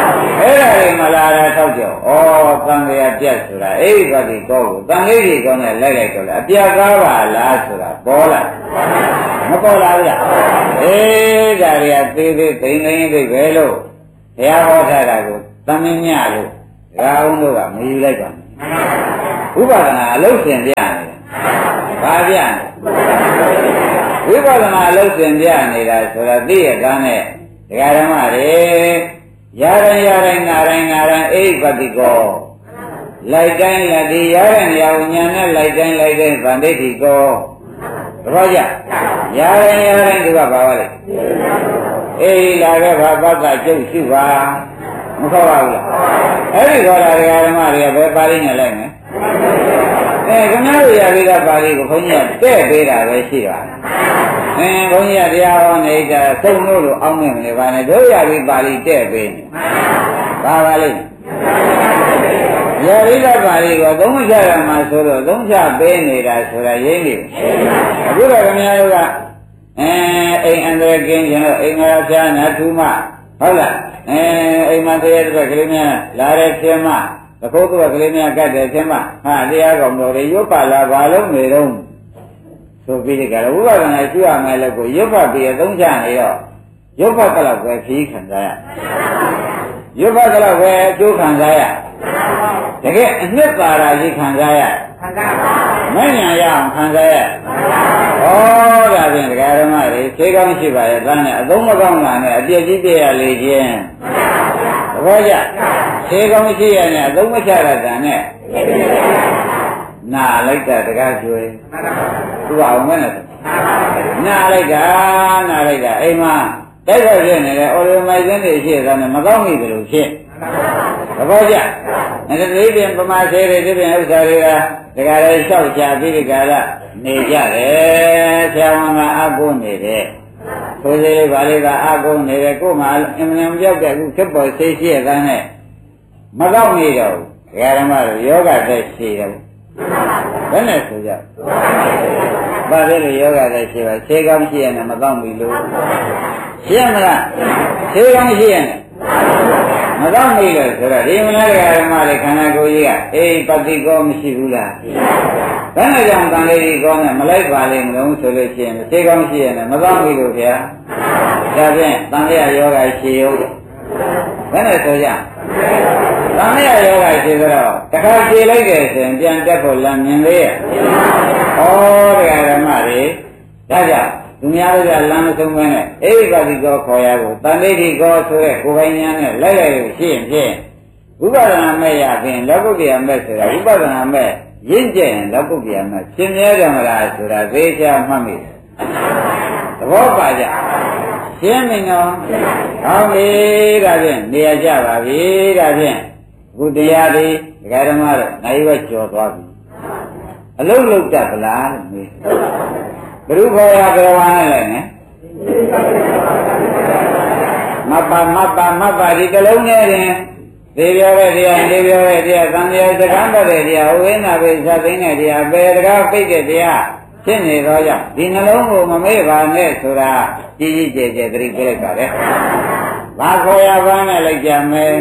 [SPEAKER 3] အဲ့ဒါတွေမလာတာထောက်ကြောသံဃာပြတ်ဆိုတာအဲ့ဒီပတ်ဒီကောကိုတန်လေးကြီးကောနဲ့လိုက်တော့လေအပြတ်ကားပါလားဆိုတာပေါ်လာမပေါ်လာဘူးလားအေးဒါတွေကသေးသေးသိမ့်သိမ့်သိပဲလို့ဘုရားဟောထားတာကိုသမင်းညလို့ဒါအောင်တို့ကမယူလိုက်ပါဘူးဥပဒနာအလုံးစင်ပြနေတယ်ဘာပြနေဝိပဿနာအလုံးစင်ပြနေတာဆိုတာသိရတဲ့နဲ့ဒကာဓမ္မတွေရရင်နာရင်အိပတိကောလိုက်တိုင်းလက်ဒီရရင်ရဝဉာဏ်နဲ့လိုက်တိုင်းဗန္ဓိတိကောသဘောကျရရင်သူကဘာပါလဲအေးလာခဲ့ဘာပတ်ကကျုပ်ရှိပါမခေါ်ပါဘူးလားအဲ့ဒီခေါ်တာဒကာဓမ္မတွေကဘယ်ပါဠိနဲ့လိုက်မယ်ခင်ဗျားတို့ရပြီးသားပါဠိကိုဘုန်းကြီးကတဲ့ပေးတာပဲရှိပါဘုန်းကြီးကတရားဟောနေတာသုံးလို့အောင်းနေမလဲပါနဲ့တို့ရပြီးပါဠိတဲ့ပေးနေဘာပါလိမ့်ရပြီးသားပါဠိကိုသုံးချရမှာဆိုတော့သုံးချပေးနေတာဆိုတာရင်းနေအခုတော့ခင်ဗျားတို့ကအိမ်အန္တရာယ်ကင်းခြင်းလို့အိမ်ငါဖျားနာထူးမဟုတ်လားအိမ်မှာတရားတစ်ကလေးများလာတဲ့ခြင်းမသခိုးကလေးများကတ်တယ်ခြင်းမဟာတရားကောင်တော်တွေရွတ်ပါလားဘာလို့နေတော့ဆိုပြီးဒီကရဝိပဿနာကျွရမယ်လို့ကိုရွတ်ဖတ်ပြီးသုံးချနေတော့ရွတ်ဖတ်တော့ပဲခီးခံစားရရွတ်ဖတ်တော့ပဲအကျိုးခံစားရတကယ်အနှစ်သာရကြီးခံစားရမဉ္ဇဏ်ရအောင်ခံစားရဒါဖြင့်ဒကာဓမ္မတွေခြေကောင်းရှိပါရဲ့သားနဲ့အသုံးမကောင်းတာနဲ့အပြည့်ကြီးပြရလေခြင်းသဘောကျခြေကောင်းရှိရနဲ့အသုံးမချရတာနဲ့နာလိုက်တာတကားကျွေးသူကအောင်မဲနဲ့နာလိုက်တာအိမ်မှာတိုက်ခိုက်ဖြစ်နေတယ်အော်ဒီမိုက်စင်းတွေရှိတာနဲ့မကောင်းမိတယ်လို့ဖြစ်သဘောကျဒီပြင်ပမာသေးတွေဒီပြင်ဥစ္စာတွေကဒကာတွေလျှောက်ချပြီးဒီကလာနေကြတယ်ဆရာဝန်ကအကုနေတယ်ဆိုသေးလေးပါလေးကအကုနေတယ်ကို့မှာအင်မတန်ပြောက်တဲ့အခုဖြစ်ပေါ်သိရှိရတဲ့နဲ့မကောက်နေတော့ဘူးဒကာဓမ္မတို့ယောဂသက်ရှိတယ်ဘယ်နဲ့ဆိုကြဘာလဲလို့ယောဂသက်ရှိပါခြေကောင်းရှိရင်မကောက်ဘူးလို့ရှင်းမလားခြေကောင်းရှိရင်မကောက်ဘူးလို့ဆိုတော့ဒီမလားဒကာဓမ္မတွေခန္ဓာကိုယ်ကြီးကအေးပฏิကောမရှိဘူးလားဘယ်နဲ့ကြောင့်တန်လေးကြီးကောင်းနဲ့မလိုက်ပါလိမ့်မလို့ဆိုလို့ရှိရင်ခြေကောင်းရှိရင်မကောက်ဘူးလို့ဗျာဒါဖြင့်တန်လေးယောဂရှိရုံဘယ်နဲ့ဆိုကြသံဃာယောဂရှိတော့တခါပြေးလိုက်တယ်ဆိုရင်ပြန်တက်ဖို့လမ်းမြင်သေးရဲ့တရားဓမ္မတွေဒါကြောင့်သူများတို့ကလမ်းမဆုံးမဲနဲ့အိဗာတိကောခေါ်ရဖို့တန်ဋိဋ္ဌိကောဆိုတဲ့ကိုယ်ပိုင်ဉာဏ်နဲ့လိုက်လို့ရှိရင်ဖြင့်ဝိပဿနာမဲ့ရဖြင့်လောကုတ္တရာမဲ့ဆိုတာဝိပဿနာမဲ့ရင့်ကျက်ရင်လောကုတ္တရာမဲ့ရှင်းမြဲတယ်မလားဆိုတာသိချာမှတ်မိတယ်သဘောပါကြရှင်းပြီနော်ဟောပြီဒါဖြင့်နေရာကြပါပြီဒါဖြင့်ခုတရားတွေဒကာဓမ္မတို့နိုင်ဝက်ကျော်သွားပြီအလုံးလုံးတတ်ပလားလို့မေးဘုရုခေါ်ရဘယ်ဝါနဲ့လဲနဲ့မပ္ပဒီကလုံးနဲ့တင်သေပြောတဲ့တရားသေပြောတဲ့တရားသံဃာစကားပတ်တဲ့တရားဝိနာပိသသိတဲ့တရားပေတကားပိတ်တဲ့တရားဖြစ်နေတော့ကြောင့်ဒီနှလုံးကိုမမေ့ပါနဲ့ဆိုတာကြီးကြီးကျယ်ကျယ်သတိပေးလိုက်ပါလေဘာခေါ်ရပါနဲ့လိုက်ကြမယ်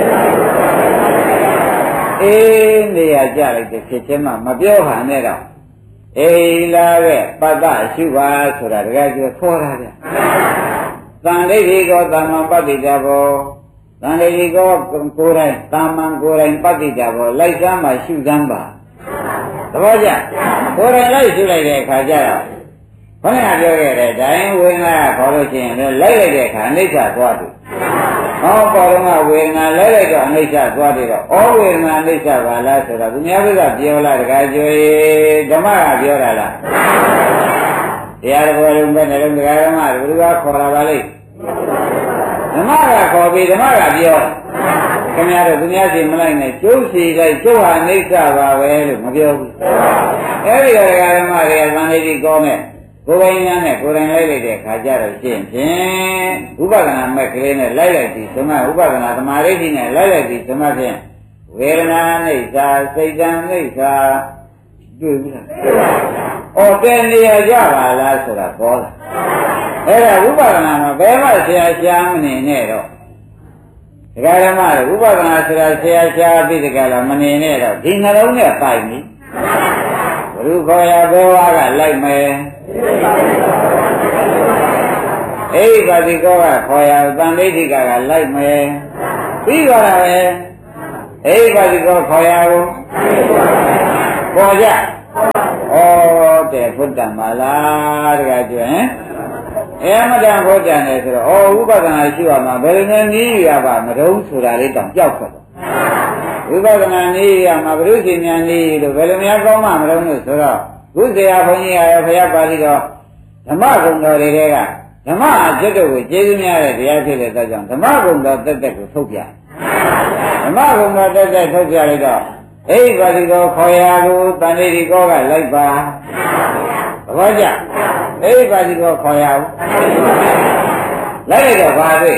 [SPEAKER 3] အေးနေရာကြလိုက်တဲ့ဖြစ်ချင်းမှမပြောဟန်နဲ့တော့အေးလာပဲပတ္တရှုပါဆိုတာတကယ်ကျခေါ်တာဗျသံဒိဋ္ဌိကောသမ္မာပတ္တိတဘောသံဒိဋ္ဌိကောကိုယ်တိုင်သမ္မာကိုယ်တိုင်ပတ္တိတဘောလိုက်စမ်းမှရှုစမ်းပါသဘောကျကိုယ်တိုင်လိုက်ရှုလိုက်တဲ့အခါကျတော့ဘုရားပြောခဲ့တဲ့ဒိုင်းဝေဒနာခေါ်လို့ရှိရင်လည်းလိုက်လိုက်တဲ့အခါအနိစ္စသွားတယ်ဟောပေါ်တော့ဝေဒနာလဲလိုက်တော့အနိစ္စသွားတယ်တော့ဩဝေဒနာအနိစ္စပါလားဆိုတော့သူများကပြောလားတခါကျွေးဓမ္မကပြောတာလားတရားတော်လုံးပဲနဲ့လုံးတရားဓမ္မဘယ်သူကခေါ်တာပါလိမ့်ဓမ္မကခေါ်ပြီးဓမ္မကပြောခင်ဗျားတို့သူများစီမလိုက်နဲ့ကျုပ်စီလိုက်ကျုပ်ဟာအနိစ္စပါပဲလို့မပြောဘူးအဲဒီတရားဓမ္မတွေကသံဃာကြီးကောင်းတဲ့ကိုယ်ပိုင်ဉာဏ်နဲ့ကိုယ်တိုင်လိုက်လိုက်တဲ့ခါကျတော့ရှင်းဖြင့်ဥပဒနာမဲ့ကလေးနဲ့လိုက်လိုက်ပြီးသမဥပဒနာသမာဓိနဲ့လိုက်လိုက်ပြီးသမဖြင့်ဝေဒနာအိဋ္ဌာစိတ်တံအိဋ္ဌာတွေ့ဘူးလားဩတဲ့နေရာကြပါလားဆိုတာပေါ်လာအဲ့ဒါဥပဒနာမှာဘယ်မှဆရာရှားမနေနဲ့တော့ဒကာဓမ္မတို့ဥပဒနာဆိုတာဆရာရှားပြီးတကလားမနေနဲ့တော့ဒီနှလုံးနဲ့ပိုက်ပြီဘုရုခေါ်ရဘယ်ဝါကလိုက်မယ်အိဗာတိကောကခေါ်ရတန်ဋိဋ္ဌိကလိုက်မယ်ပြီးသွားတာပဲအိဗာတိကောခေါ်ရကိုပေါ်ကြဩတဲ့ဘုဒ္ဓမာလားတကကျွန်းမတန်ဘုဒ္ဓနဲ့ဆိုတော့ဥပဒနာရှိရမှာဘယ်လိုနဲ့နည်းရပါမတုံးဆိုတာလေးတောင်ကြောက်ခဲ့ဝိပဿနာနည်းရမှာဘုရုရှင်ဉာဏ်နည်းလို့ဘယ်လိုများကောင်းမှမတုံးလို့ဆိုတော့ဘုဇေယဘုန်းကြီးရဘုရားပါဠိတော်ဓမ္မဂုဏ်တော်တွေကဓမ္မအကျင့်တို့ကိုကျေးဇူးများတဲ့တရားဖြစ်တဲ့အတွက်ကြောင့်ဓမ္မဂုဏ်တော်တက်တက်ကိုထုတ်ပြဓမ္မဂုဏ်တော်တက်တက်ထုတ်ပြလိုက်တော့အိဗာတိကောခေါ်ရကိုတန်ဋိဋ္ဌိကောကလိုက်ပါသဘောကျအိဗာတိကောခေါ်ရကိုလိုက်လိုက်တော့ဘာတွေ့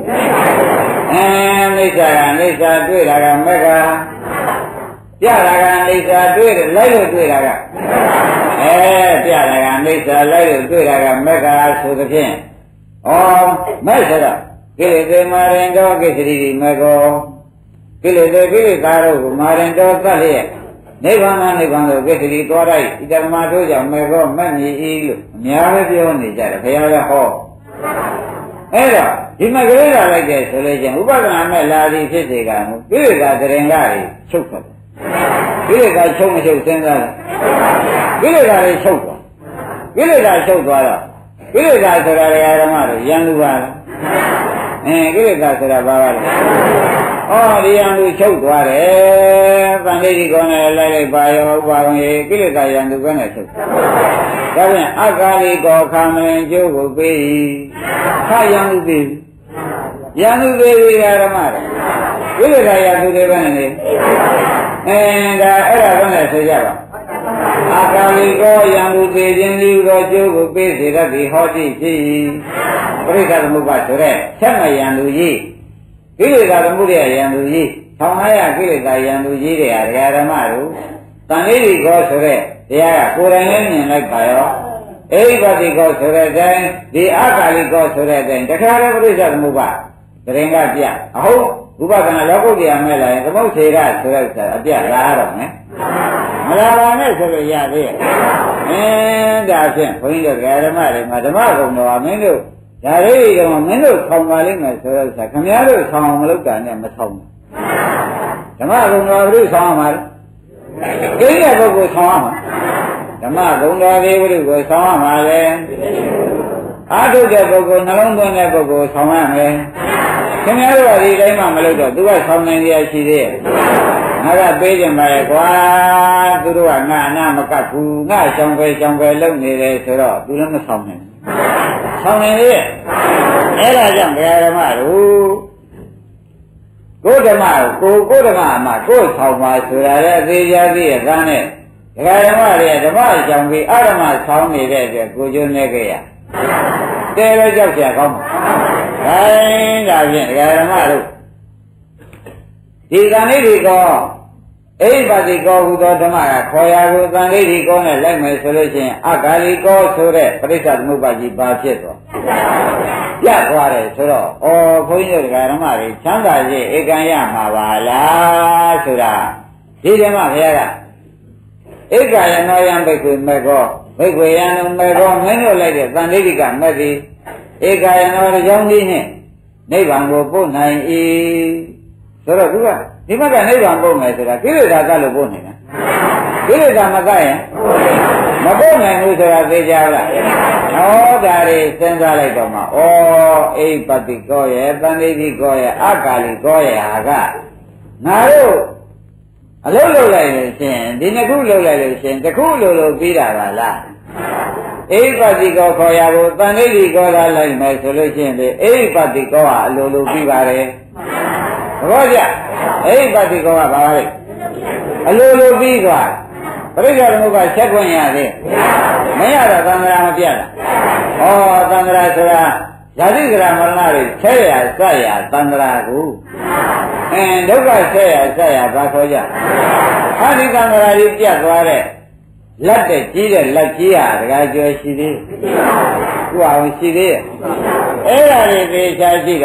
[SPEAKER 3] အိဋ္ဌာအိဋ္ဌာတွေ့တာကမက္ခပြတာကအိဋ္ဌာတွေ့တယ်လိုက်လို့တွေ့တာကပြတာကအိဋ္ဌာလိုက်လို့တွေ့တာကမက္ခဆိုသဖြင့်မဲ့ဆိုတော့ကိလေသာမာရင်တော့ကိစ္စရီမကောကိလေသာကိလေသာတို့ကိုမာရင်တော့သတ်လျက်နိဗ္ဗာန်နိဗ္ဗာန်ကိုကိစ္စရီသွားလိုက်ဣတမတို့ကြောင့်မကောမမြည်ဤလို့အများပဲပြောနေကြတယ်ဘုရားကဟောအဲ့တော့ဒီမှာကိလေသာလိုက်တဲ့ဆိုလို့ချင်းဥပဒနာမဲ့လာသည်ဖြစ်စေကမူကိလေသာတရင်ကတွေချုပ်သွားကိလေသာချုပ်မချုပ်စဉ်းစားတယ်ကိလေသာတွေချုပ်သွားကိလေသာချုပ်သွားတော့ကိလေသာဆိုတာဓမ္မတို့ယံလူပါလားကိလေသာဆိုတာဘာပါလဲဒီယံလူချုပ်သွားတယ်တန်ဋိဋ္ဌိကောနဲ့လိုက်လိုက်ပါရောဥပါရုံရေကိလေသာယံလူကနဲ့ချုပ်ဒါဖြင့်အကာလိကောခမရင်ကျိုးကိုပေးခယံလူပေးယံလူပေးဓမ္မတို့ကိလေသာယံလူတွေပဲနေဒါအဲ့ဒါတော့လည်းဆိုကြပါအာကာလိကောယံလူသေးခြင်းလူတော်ကျိုးကိုပေးစေတတ်သည်ဟောတိဖြစ်၏ပရိသသမုပ္ပါဆိုတဲ့ဆက်မယံလူကြီးကိလေသာသမုဒယယံလူကြီး1500ကိလေသာယံလူကြီးတွေဟာဓမ္မတို့တန်ဋိဋ္ဌိကောဆိုတဲ့တရားကကိုယ်တိုင်လည်းမြင်လိုက်ပါရောအိဗာတိကောဆိုတဲ့အတိုင်းဒီအာကာလိကောဆိုတဲ့အတိုင်းတခါတည်းပရိသသမုပ္ပါတရင်ကပြအဟုတ်ဥပဒနာလောကုတ္တရာမဲ့လာရင်သမုတ်စေရဆိုတဲ့ဥစ္စာအပြလာရတော့မယ်မလာပါနဲ့ဆိုလို့ရသေးရဲ့ဒါဖြင့်ဘုန်းကြီးတို့ဓမ္မတွေမှာဓမ္မကုံတော်မင်းတို့ဒါလေးတော့မင်းတို့ခေါင်ပါလိမ့်မယ်ဆိုတော့ဥစ္စာခင်ဗျားတို့ခေါင်အောင်မလုပ်တာနဲ့မဆောင်းဘူးဓမ္မကုံတော်ဘုရားဆောင်းရမှာလေကိရိယာပုဂ္ဂိုလ်ဆောင်းရမှာဓမ္မကုံတော်လေးဘုရားကိုဆောင်းရမှာလေအာထုတဲ့ပုဂ္ဂိုလ်နှလုံးသွင်းတဲ့ပုဂ္ဂိုလ်ဆောင်းရမယ်ခင်ဗျားတို့ကဒီတိုင်းမှမလုပ်တော့သူကဆောင်းနိုင်ရရှိသေးရဲ့ငါကပေးကြပါရဲ့ကွာသူတို့ကငါအနာမကတ်ဘူးငါကြောင်ပဲလုပ်နေတယ်ဆိုတော့သူလည်းမဆောင်နိုင်ဘူးဆောင်နေရဲ့အဲ့ဒါကြောင့်ဓမ္မတို့ကိုဓမ္မကိုဓမ္မမှာကိုဆောင်ပါဆိုတာလည်းအသေးချာသေးရဲ့သားနဲ့ဓမ္မတွေဓမ္မကြောင်ပြီးအဓမ္မဆောင်နေတဲ့အတွက်ကိုကျိုးနေကြရတဲလည်းကြောက်ကြကောင်းပါဒါဖြင့်ဓမ္မတို့ဒီကံလေးတွေကောအိဗာတိကောဟူသောဓမ္မကခေါ်ရကိုတန်လေးတွေကောနဲ့လိုက်မယ်ဆိုလို့ရှိရင်အကာလိကောဆိုတဲ့ပရိစ္ဆသမုပ္ပါကြီးဘာဖြစ်သွားပြတ်သွားတယ်ဆိုတော့ဘုန်းကြီးတို့ဓမ္မတွေချမ်းသာခြင်းဧကံရမှာပါလားဆိုတာဒီဓမ္မဘုရားကဧကယနောယံဘိက္ခွေမေကောဘိက္ခွေယံမေကောမင်းတို့လိုက်တဲ့တန်လေးတွေကမဲ့သည်ဧကယနောကြောင့်ဒီနဲ့နိဗ္ဗာန်ကိုပို့နိုင်၏ဆိုတော့သူကဒီဘက်ကနိဗ္ဗာန်ပို့မယ်ဆိုတာကိလေသာကလို့ပို့နေတာကိလေသာမကရင်မပို့နိုင်ဘူးဆိုတာသိကြလားဟောဒါတွေစဉ်းစားလိုက်တော့မှအိပတိကောရဲ့တန်ဋိဋ္ဌိကောရဲ့အကာလိကောရဲ့ဟာကငါတို့အလုပ်လုပ်လိုက်လို့ရှင်ဒီနှစ်ခုလုပ်လိုက်လို့ရှင်တစ်ခုလိုပြီးတာပါလားအိပတိကောခေါ်ရဖို့တန်ဋိဋ္ဌိကောသာလိုက်မယ်ဆိုလို့ရှင်လေအိပတိကောဟာအလိုပြီးပါတယ်သဘောကျအိပတိကောကဘာလဲအလိုပြီးသွားပရိစ္ဆေသမုပ္ပါချက်ခွင့်ရသေးမရတော့သံဃာမပြတ်လားသံဃာဆိုတာဇာတိကရမရဏတွေဆက်ရဆက်ရသံဃာကိုဒုက္ခဆက်ရဆက်ရဘာခေါ်ကြအာဒီသံဃာကြီးပြတ်သွားတဲ့လက်တဲ့ကြီးတဲ့လက်ကြီးဟာတခါကျော်ရှိသေးခုအောင်ရှိသေးရဲ့အဲ့ဒါတွေသေချာရှိတော့မှ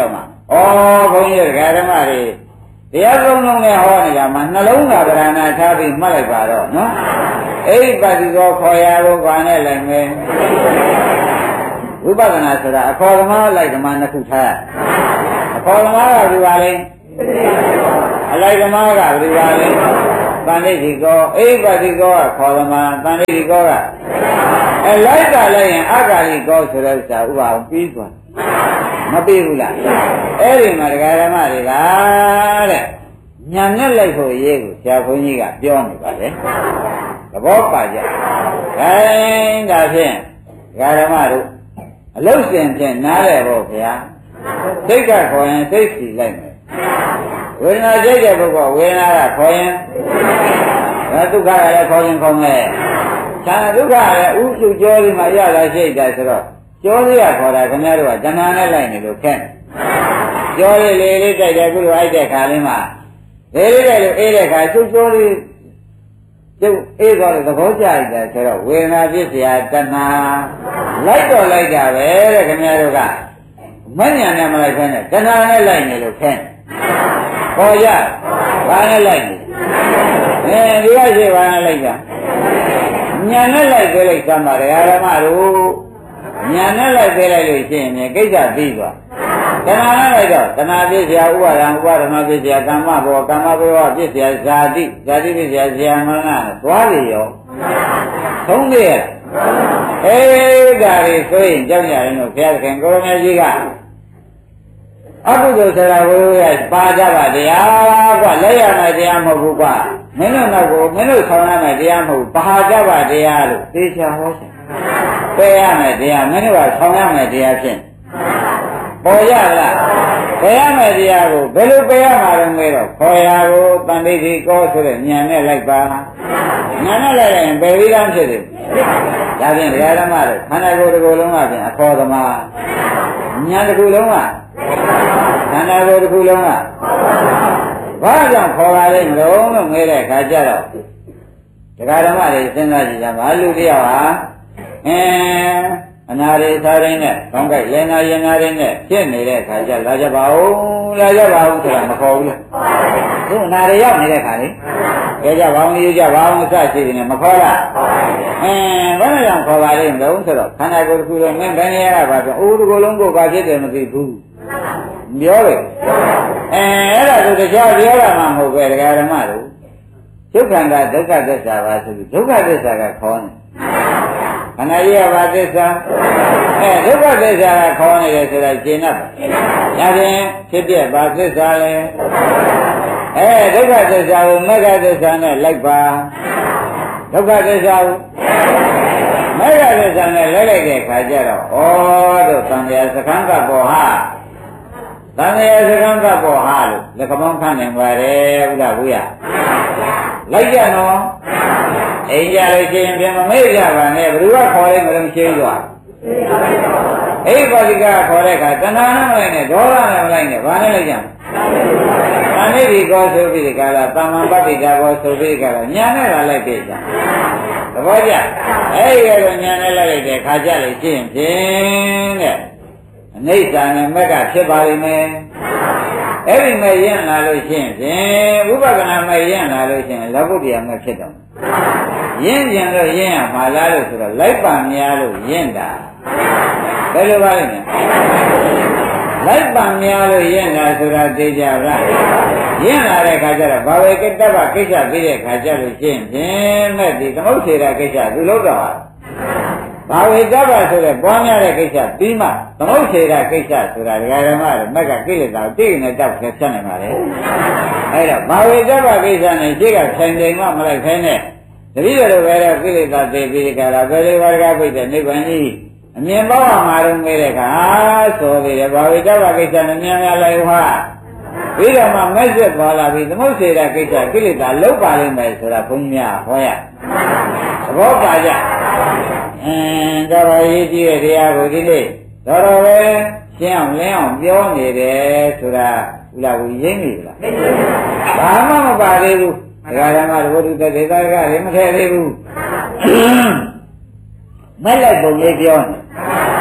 [SPEAKER 3] ဘုန်းကြီးဓမ္မတွေတရားလုံးလုံးနဲ့ဟောနေတာမှာနှလုံးသာဗရဏထားပြီးမှတ်လိုက်ပါတော့နော်အိပတိကောခေါ်ရဖို့ဘာနဲ့လိုက်မယ်ဝိပဿနာဆိုတာအခေါ်ဓမ္မလိုက်ဓမ္မနှစ်ခုထားအခေါ်ဓမ္မကဘယ်ပါလဲအလိုက်ဓမ္မကဘယ်ပါလဲတန်ဋိဋ္ဌိကောအိပတိကောကခေါ်ဓမ္မတန်ဋိဋ္ဌိကောကလိုက်တာလိုက်ရင်အဂါလိကောဆိုတဲ့ဥစ္စာဥပအောင်ပြီးသွားမပြီးဘူးလားအဲ့ဒီမှာတရားဓမ္မတွေကတဲ့ညာနဲ့လိုက်ဖို့ရေးကိုဆရာဘုန်းကြီးကပြောနေပါလေသဘောပါကြခိုင်းဒါဖြင့်တရားဓမ္မတို့အလုတ်စင်ဖြင့်နားတယ်ပေါ့ဗျာစိတ်ကခေါ်ရင်စိတ်စီလိုက်မယ်ဝေဒနာကြိတ်တဲ့ပုဂ္ဂိုလ်ဝေဒနာကခေါ်ရင်ဒုက္ခကလည်းခေါ်ရင်ခေါ်မယ်သံဒုက္ခလည်းဥစုကြောဒီမှာရလာရှိတယ်ဆိုတော့ကြောလေးကခေါ်တာခင်ဗျားတို့ကတဏှာနဲ့လိုက်နေလို့ခက်ကြောလေးလေးတိုက်တယ်ခုလိုအိုက်တဲ့ခါလေးမှာလေးတိုက်လို့အေးတဲ့ခါကျုပ်ကြောလေးကျုပ်အေးသွားလို့သဘောကျတယ်ဆိုတော့ဝေဒနာဖြစ်เสียတဏှာလိုက်တော့လိုက်တာပဲတဲ့ခင်ဗျားတို့ကမဉဏ်နဲ့မလိုက်ဖဲနဲ့တဏှာနဲ့လိုက်နေလို့ခက်ခေါ်ရဘာနဲ့လိုက်နေဒီကရှိဘာနဲ့လိုက်တာညာနဲ့လိုက်ပေးလိုက်သမ်းပါဓမ္မတို့ညာနဲ့လိုက်ပေးလိုက်လို့ရှိရင်ကိစ္စပြီးသွားတဏှာနဲ့လိုက်တော့တဏှာဖြစ်เสียဥပါဒံဥပါဒနာဖြစ်เสียကမ္မဘောကမ္မဘောဖြစ်เสียဇာတိဇာတိဖြစ်เสียဇာမရဏသွားလေရောသုံးသေးရဒါတွေဆိုရင်ကြောက်ကြရင်တော့ဘုရားခင်ကိုရမကြီးကအကုသိုလ်ဆရာဘုရားပါကြပါတရားကွလက်ရမယ်တရားမဟုတ်ဘူးကွမင်းတို့နောက်ကိုမင်းတို့ဆောင်ရမယ်တရားမဟုတ်ပါကြပါတရားလို့သိချာဟောရှင်ပယ်ရမယ်တရားမင်းတို့ကဆောင်ရမယ်တရားဖြင့်ပေါ်ရလားပယ်ရမယ်တရားကိုဘယ်လိုပယ်ရမှာလဲမဲတော့ခေါ်ရာကိုတန်ဋိဋ္ဌိကောဆိုတဲ့ဉာဏ်နဲ့လိုက်ပါဉာဏ်နဲ့လိုက်ရင်ပယ်ပြီးသားဖြစ်တယ်ဒါဖြင့်ဒကာဓမ္မတို့ခန္ဓာကိုယ်တစ်ခုလုံးကဖြင့်အခေါ်သမားဉာဏ်တစ်ခုလုံးကခန္ဓာကိုယ်တစ်ခုလုံးကဘာကြောင့်ခေါ်ပါလိမ့်မလို့ငဲတဲ့ခါကျတော့ဒကာဓမ္မတွေစဉ်းစားကြည့်ကြပါလူတယောက်ဟာအနာရိသာရင်းနဲ့ကောင်းကဲ့လင်နာရင်နာရင်းနဲ့ဖြစ်နေတဲ့ခါကျလာကြပါဦးဆိုတာမခေါ်ဘူးလားသူအနာရိရောက်နေတဲ့ခါလေကြကြပါဦးယူကြပါဦးအစရှိနေမခေါ်လားဘယ်နဲ့ကြောင့်ခေါ်ပါလိမ့်မလို့ဆိုတော့ခန္ဓာကိုယ်တစ်ခုလုံးမင်းဘယ်နေရာကပါဆိုအိုးတစ်ခုလုံးကိုဘာဖြစ်တယ်မသိဘူးပြောတယ်အဲ့ဒါတို့တရားပြောတာမှမဟုတ်ပဲဒကာဓမ္မတို့ဒုက္ခန္တာဒုက္ခသစ္စာပါဆိုပြီးဒုက္ခသစ္စာကခေါ်နေခန္ဓာကြီးကဘာသစ္စာဒုက္ခသစ္စာကခေါ်နေတယ်ဆိုတာရှင်းတတ်ပါဒါဖြင့်ဖြစ်ပြဘာသစ္စာလဲဒုက္ခသစ္စာကိုမဂ္ဂသစ္စာနဲ့လိုက်ပါဒုက္ခသစ္စာကိုမဂ္ဂသစ္စာနဲ့လိုက်တဲ့ခါကျတော့တို့သံဃာစခန်းကပေါ်ဟာသံဃာစခန်းကပေါ်ဟာလို့လက်ကောင်းခန့်နေပါတယ်ဘုရားဘုရားလိုက်ကြနော်အိမ်ကြလို့ရှိရင်ပြန်မမေ့ကြပါနဲ့ဘယ်သူကခေါ်လိုက်မလို့ရှင်းသွားအိပါတိကခေါ်တဲ့အခါတဏှာနဲ့မလိုက်နဲ့ဒေါသနဲ့မလိုက်နဲ့ဘာနဲ့လိုက်ကြမလဲအနိဒီကောဆိုပြီးဒီကလာသမ္မာပတ္တိတာကောဆိုပြီးဒီကလာညာနဲ့လာလိုက်ပြီကြသဘောကျအဲ့ဒီကတော့ညာနဲ့လိုက်တဲ့ခါကြလို့ရှိရင်ဖြင့်တဲ့အနိစ္စနဲ့မက်ကဖြစ်ပါလိမ့်မယ်အဲ့ဒီမဲ့ရင့်လာလို့ရှိရင်ဖြင့်ဝိပဿနာမဲ့ရင့်လာလို့ရှိရင်လောကုတ္တရာမဲ့ဖြစ်တော့ရင့်ကျင်လို့ရင့်ရမှာလားလို့ဆိုတော့လိုက်ပါများလို့ရင့်တာဘယ်လိုပါလဲလိုက်ပါများလို့ရင့်တာဆိုတာသိကြလားရင့်လာတဲ့ခါကျတော့ဘာဝေကတ္တဗကိစ္စပြီးတဲ့ခါကျလို့ရှိရင်ဖြင့်မဲ့ဒီသမုဋ္ဌေရကိစ္စသူလို့တော့ဘာဝေကတ္တဗဆိုတဲ့ပွားများတဲ့ကိစ္စပြီးမှသမုဋ္ဌေရကိစ္စဆိုတာဒကာဓမ္မတွေမက်ကကိလေသာကိုသိနေတတ်ဖြစ်နေပါလေအဲ့တော့ဘာဝေကတ္တဗကိစ္စနဲ့ရှိကဆိုင်တယ်မှမလိုက်ခိုင်းနဲ့တတိယလိုပဲကိလေသာသိပြီးကြတာဘယ်လိုပါကပြိတဲ့နိဗ္ဗာန်ကြီးအမြင်ပေါက်မှာတော့ငဲတဲ့ခါဆိုပြီးဘာဝိတ္တဗကိစ္စနဲ့များများလိုက်ဟာပြီးတော့မှမက်ဆက်သွားလာပြီးသမုဋ္ဌေရကိစ္စကိလေသာလောက်ပါလိမ့်မယ်ဆိုတာဘုန်းကြီးများဟောရသဘောပါကြဒါပါရေးကြည့်တဲ့တရားကိုဒီနေ့တော်တော်ပဲရှင်းအောင်လင်းအောင်ပြောနေတယ်ဆိုတာဥလာကိုရင်းနေလားဘာမှမပါသေးဘူးဒကာဓမ္မတို့ဘုဒ္ဓဒေသကလည်းမထည့်သေးဘူးမဲ့လိုက်ပုံလေးပြောနေ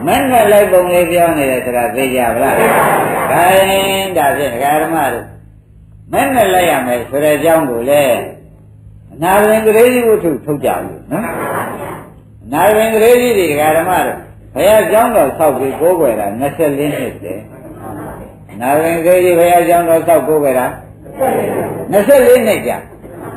[SPEAKER 3] မင်းနဲ့လိုက်ပုံလေးပြောနေတယ်ဆိုတာသိကြပါလားခိုင်းဒါဖြင့်ဒကာဓမ္မတို့မင်းနဲ့လိုက်ရမယ်ဆိုတဲ့အကြောင်းကိုလေအနာဝင်ကလေးကြီးဝတ္ထုထုတ်ကြဘူးနော်အနာဝင်ကလေးကြီးတွေဒကာဓမ္မတို့ဘုရားကျောင်းတော်ဆောက်ပြီးကိုးကွယ်တာ24နှစ်တည်းအနာဝင်ကလေးကြီးဘုရားကျောင်းတော်ဆောက်ကိုးကွယ်တာ24နှစ်ကြာ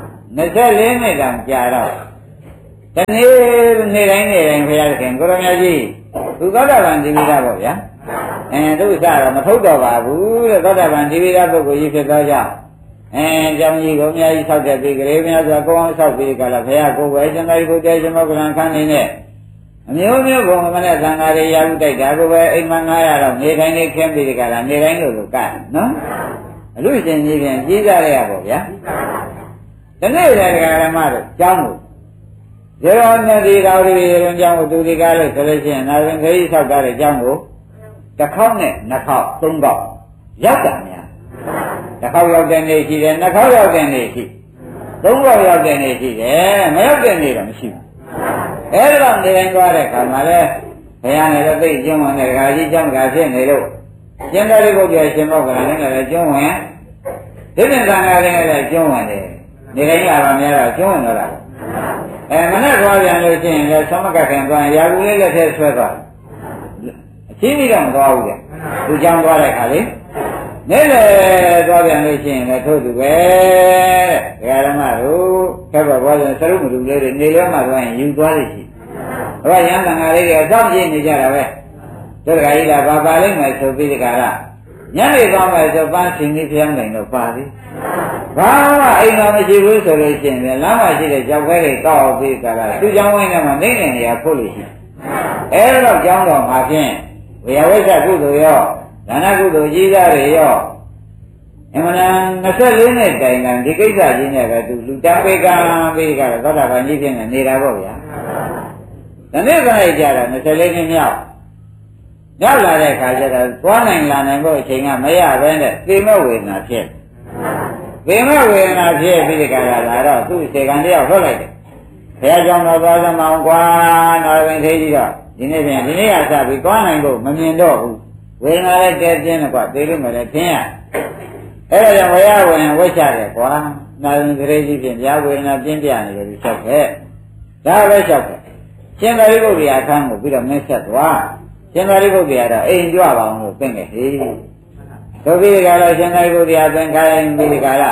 [SPEAKER 3] 24နှစ်တောင်ကြာတော့တနေ့နေ့တိုင်းဘုရားခင်ကိုရမကြီးသူသောတာပန်ဒီမိသားပေါ့ဗျာသူစတော့မထုတ်တော့ပါဘူးတဲ့သောတာပန်ဒီမိသားပုဂ္ဂိုလ်ကြီးဖြစ်သောကြောင့်ကျောင်းကြီးကိုအများကြီးဆောက်တဲ့ပြီးကလေးများစွာကောင်းအောင်ဆောက်ပြီးကြလားဘုရားကိုယ်ပဲရှင်သာရိပုတ္တရာရှင်မောကလန်ခန်းနေနဲ့အမျိုးမျိုးဘုံမနဲ့သံဃာတွေရာဟုတိုက်တာကိုပဲအိမ်မ900တော့နေတိုင်းလေးခင်းပြီးကြလားနေတိုင်းလို့ကနော်အလို့ရှင်ကြီးပြန်ကြီးကြရပါဗျာဒီနေ့လည်းဒကာရမတို့ကျောင်းကိုဇေယောမြတ်ဒီတော်ဒီရုံကျောင်းကိုသူဒီကားလို့ဆိုလို့ရှိရင်နာရင်ခရီးဆောက်တဲ့ကျောင်းကိုတစ်ခေါက်နဲ့နှစ်ခေါက်သုံးခေါက်ရောက်တာများတစ်ခေါက်ရောက်တဲ့နေ့ရှိတယ်နှစ်ခေါက်ရောက်တဲ့နေ့ရှိသုံးခေါက်ရောက်တဲ့နေ့ရှိတယ်မရောက်တဲ့နေ့တော့မရှိဘူးအဲ့ဒါနေတိုင်းသွားတဲ့ခါမှာလဲဘုရားနဲ့တော့သိကျင်းဝင်တဲ့ဒကာကြီးကျောင်းကဖြစ်နေလို့ကျင်းတော်လေးကိုပြရှင်မောကလည်းလည်းကျင်းဝင်ဒီနေ့သံဃာတွေလည်းကျင်းဝင်တယ်နေတိုင်းရပါများတော့ကျင်းဝင်တော့တာမနဲ့သွားပြန်လို့ရှိရင်လည်းသမကခင်သွားရင်ရာကူလေးလက်ထဲဆွဲသွားအချင်းကြီးတော့မသွားဘူးတဲ့သူကြောင်းသွားတဲ့ခါလေနေ့လေသွားပြန်လို့ရှိရင်လည်းထို့သူပဲတဲ့ဓမ္မတို့ခက်ပါဘောဆိုသရုပ်မလူလေးတွေနေလဲမှသွားရင်ယူသွားလိမ့်ရှိဟောရန်တန်ဃာလေးတွေစောင့်ကြည့်နေကြတာပဲတို့ကကြီးကဘာလိမ့်မယ်ဆိုပြီးဒီကရညနေသွားမယ်ဆိုပန်းရှင်ကြီးဖျောင်းနိုင်တော့ပါပြီဘာမှအိမ်တော်မရှိဘူးဆိုလို့ရှိရင်လမ်းမှာရှိတဲ့ကြောက်ခဲတွေတောက်ပြီးကြတာသူကြောင်းဝင်းထဲမှာနေနေရဖို့လို့ရှိအဲ့တော့ကြောင်းတော်မှာဖြင့်ဝေယဝိဇ္ဇကုသိုလ်ရောဒါနကုသိုလ်ကြီးသားတွေရောအမှန်တန်24နှစ်တိုင်တိုင်ဒီကိစ္စကြီးနဲ့ပဲသူလူတန်းပေးကံပေးကြတော့သောတာပန်ကြီးဖြစ်နေနေတာပေါ့ဗျာဒီနေ့ကလေးကြတာ24နှစ်မြောက်ရောက်လာတဲ့ခါကျတော့သွားနိုင်လာနိုင်ဖို့အချိန်ကမရဘဲနဲ့သေမဝေဒနာဖြစ်သေမဝေဒနာဖြစ်ပြီးဒီကလာတော့သူ့စေကံတယောက်ထွက်လိုက်တယ်ဘုရားကြောင့်တော့သွားသမောင်ကွာတော်ဝင်သေးကြီးတော့ဒီနေ့ပြန်ဒီနေ့ကစပြီးသွားနိုင်ဖို့မမြင်တော့ဘူးဝေဒနာလည်းတဲပြင်းတယ်ကွာသေလို့မလဲပြင်းရအဲ့ဒါကြောင့်ဘုရားဝင်ဝိချတယ်ကွာတော်ဝင်သေးကြီးဖြင့်ဗျာဝေဒနာပြင်းပြနေတယ်ဒီချက်ပဲဒါပဲချက်ပဲရှင်သာရိပုတ္တရာအခန်းကိုပြီးတော့မင်းဆက်သွားရှင်သာရိပုတ္တရာတော့အိမ်ကြွပါအောင်လို့ပြင်ခဲ့ဟေးဒုက္ခိကလည်းရှင်သာရိပုတ္တရာသင်္ခိုင်းပြီးဒီကလာ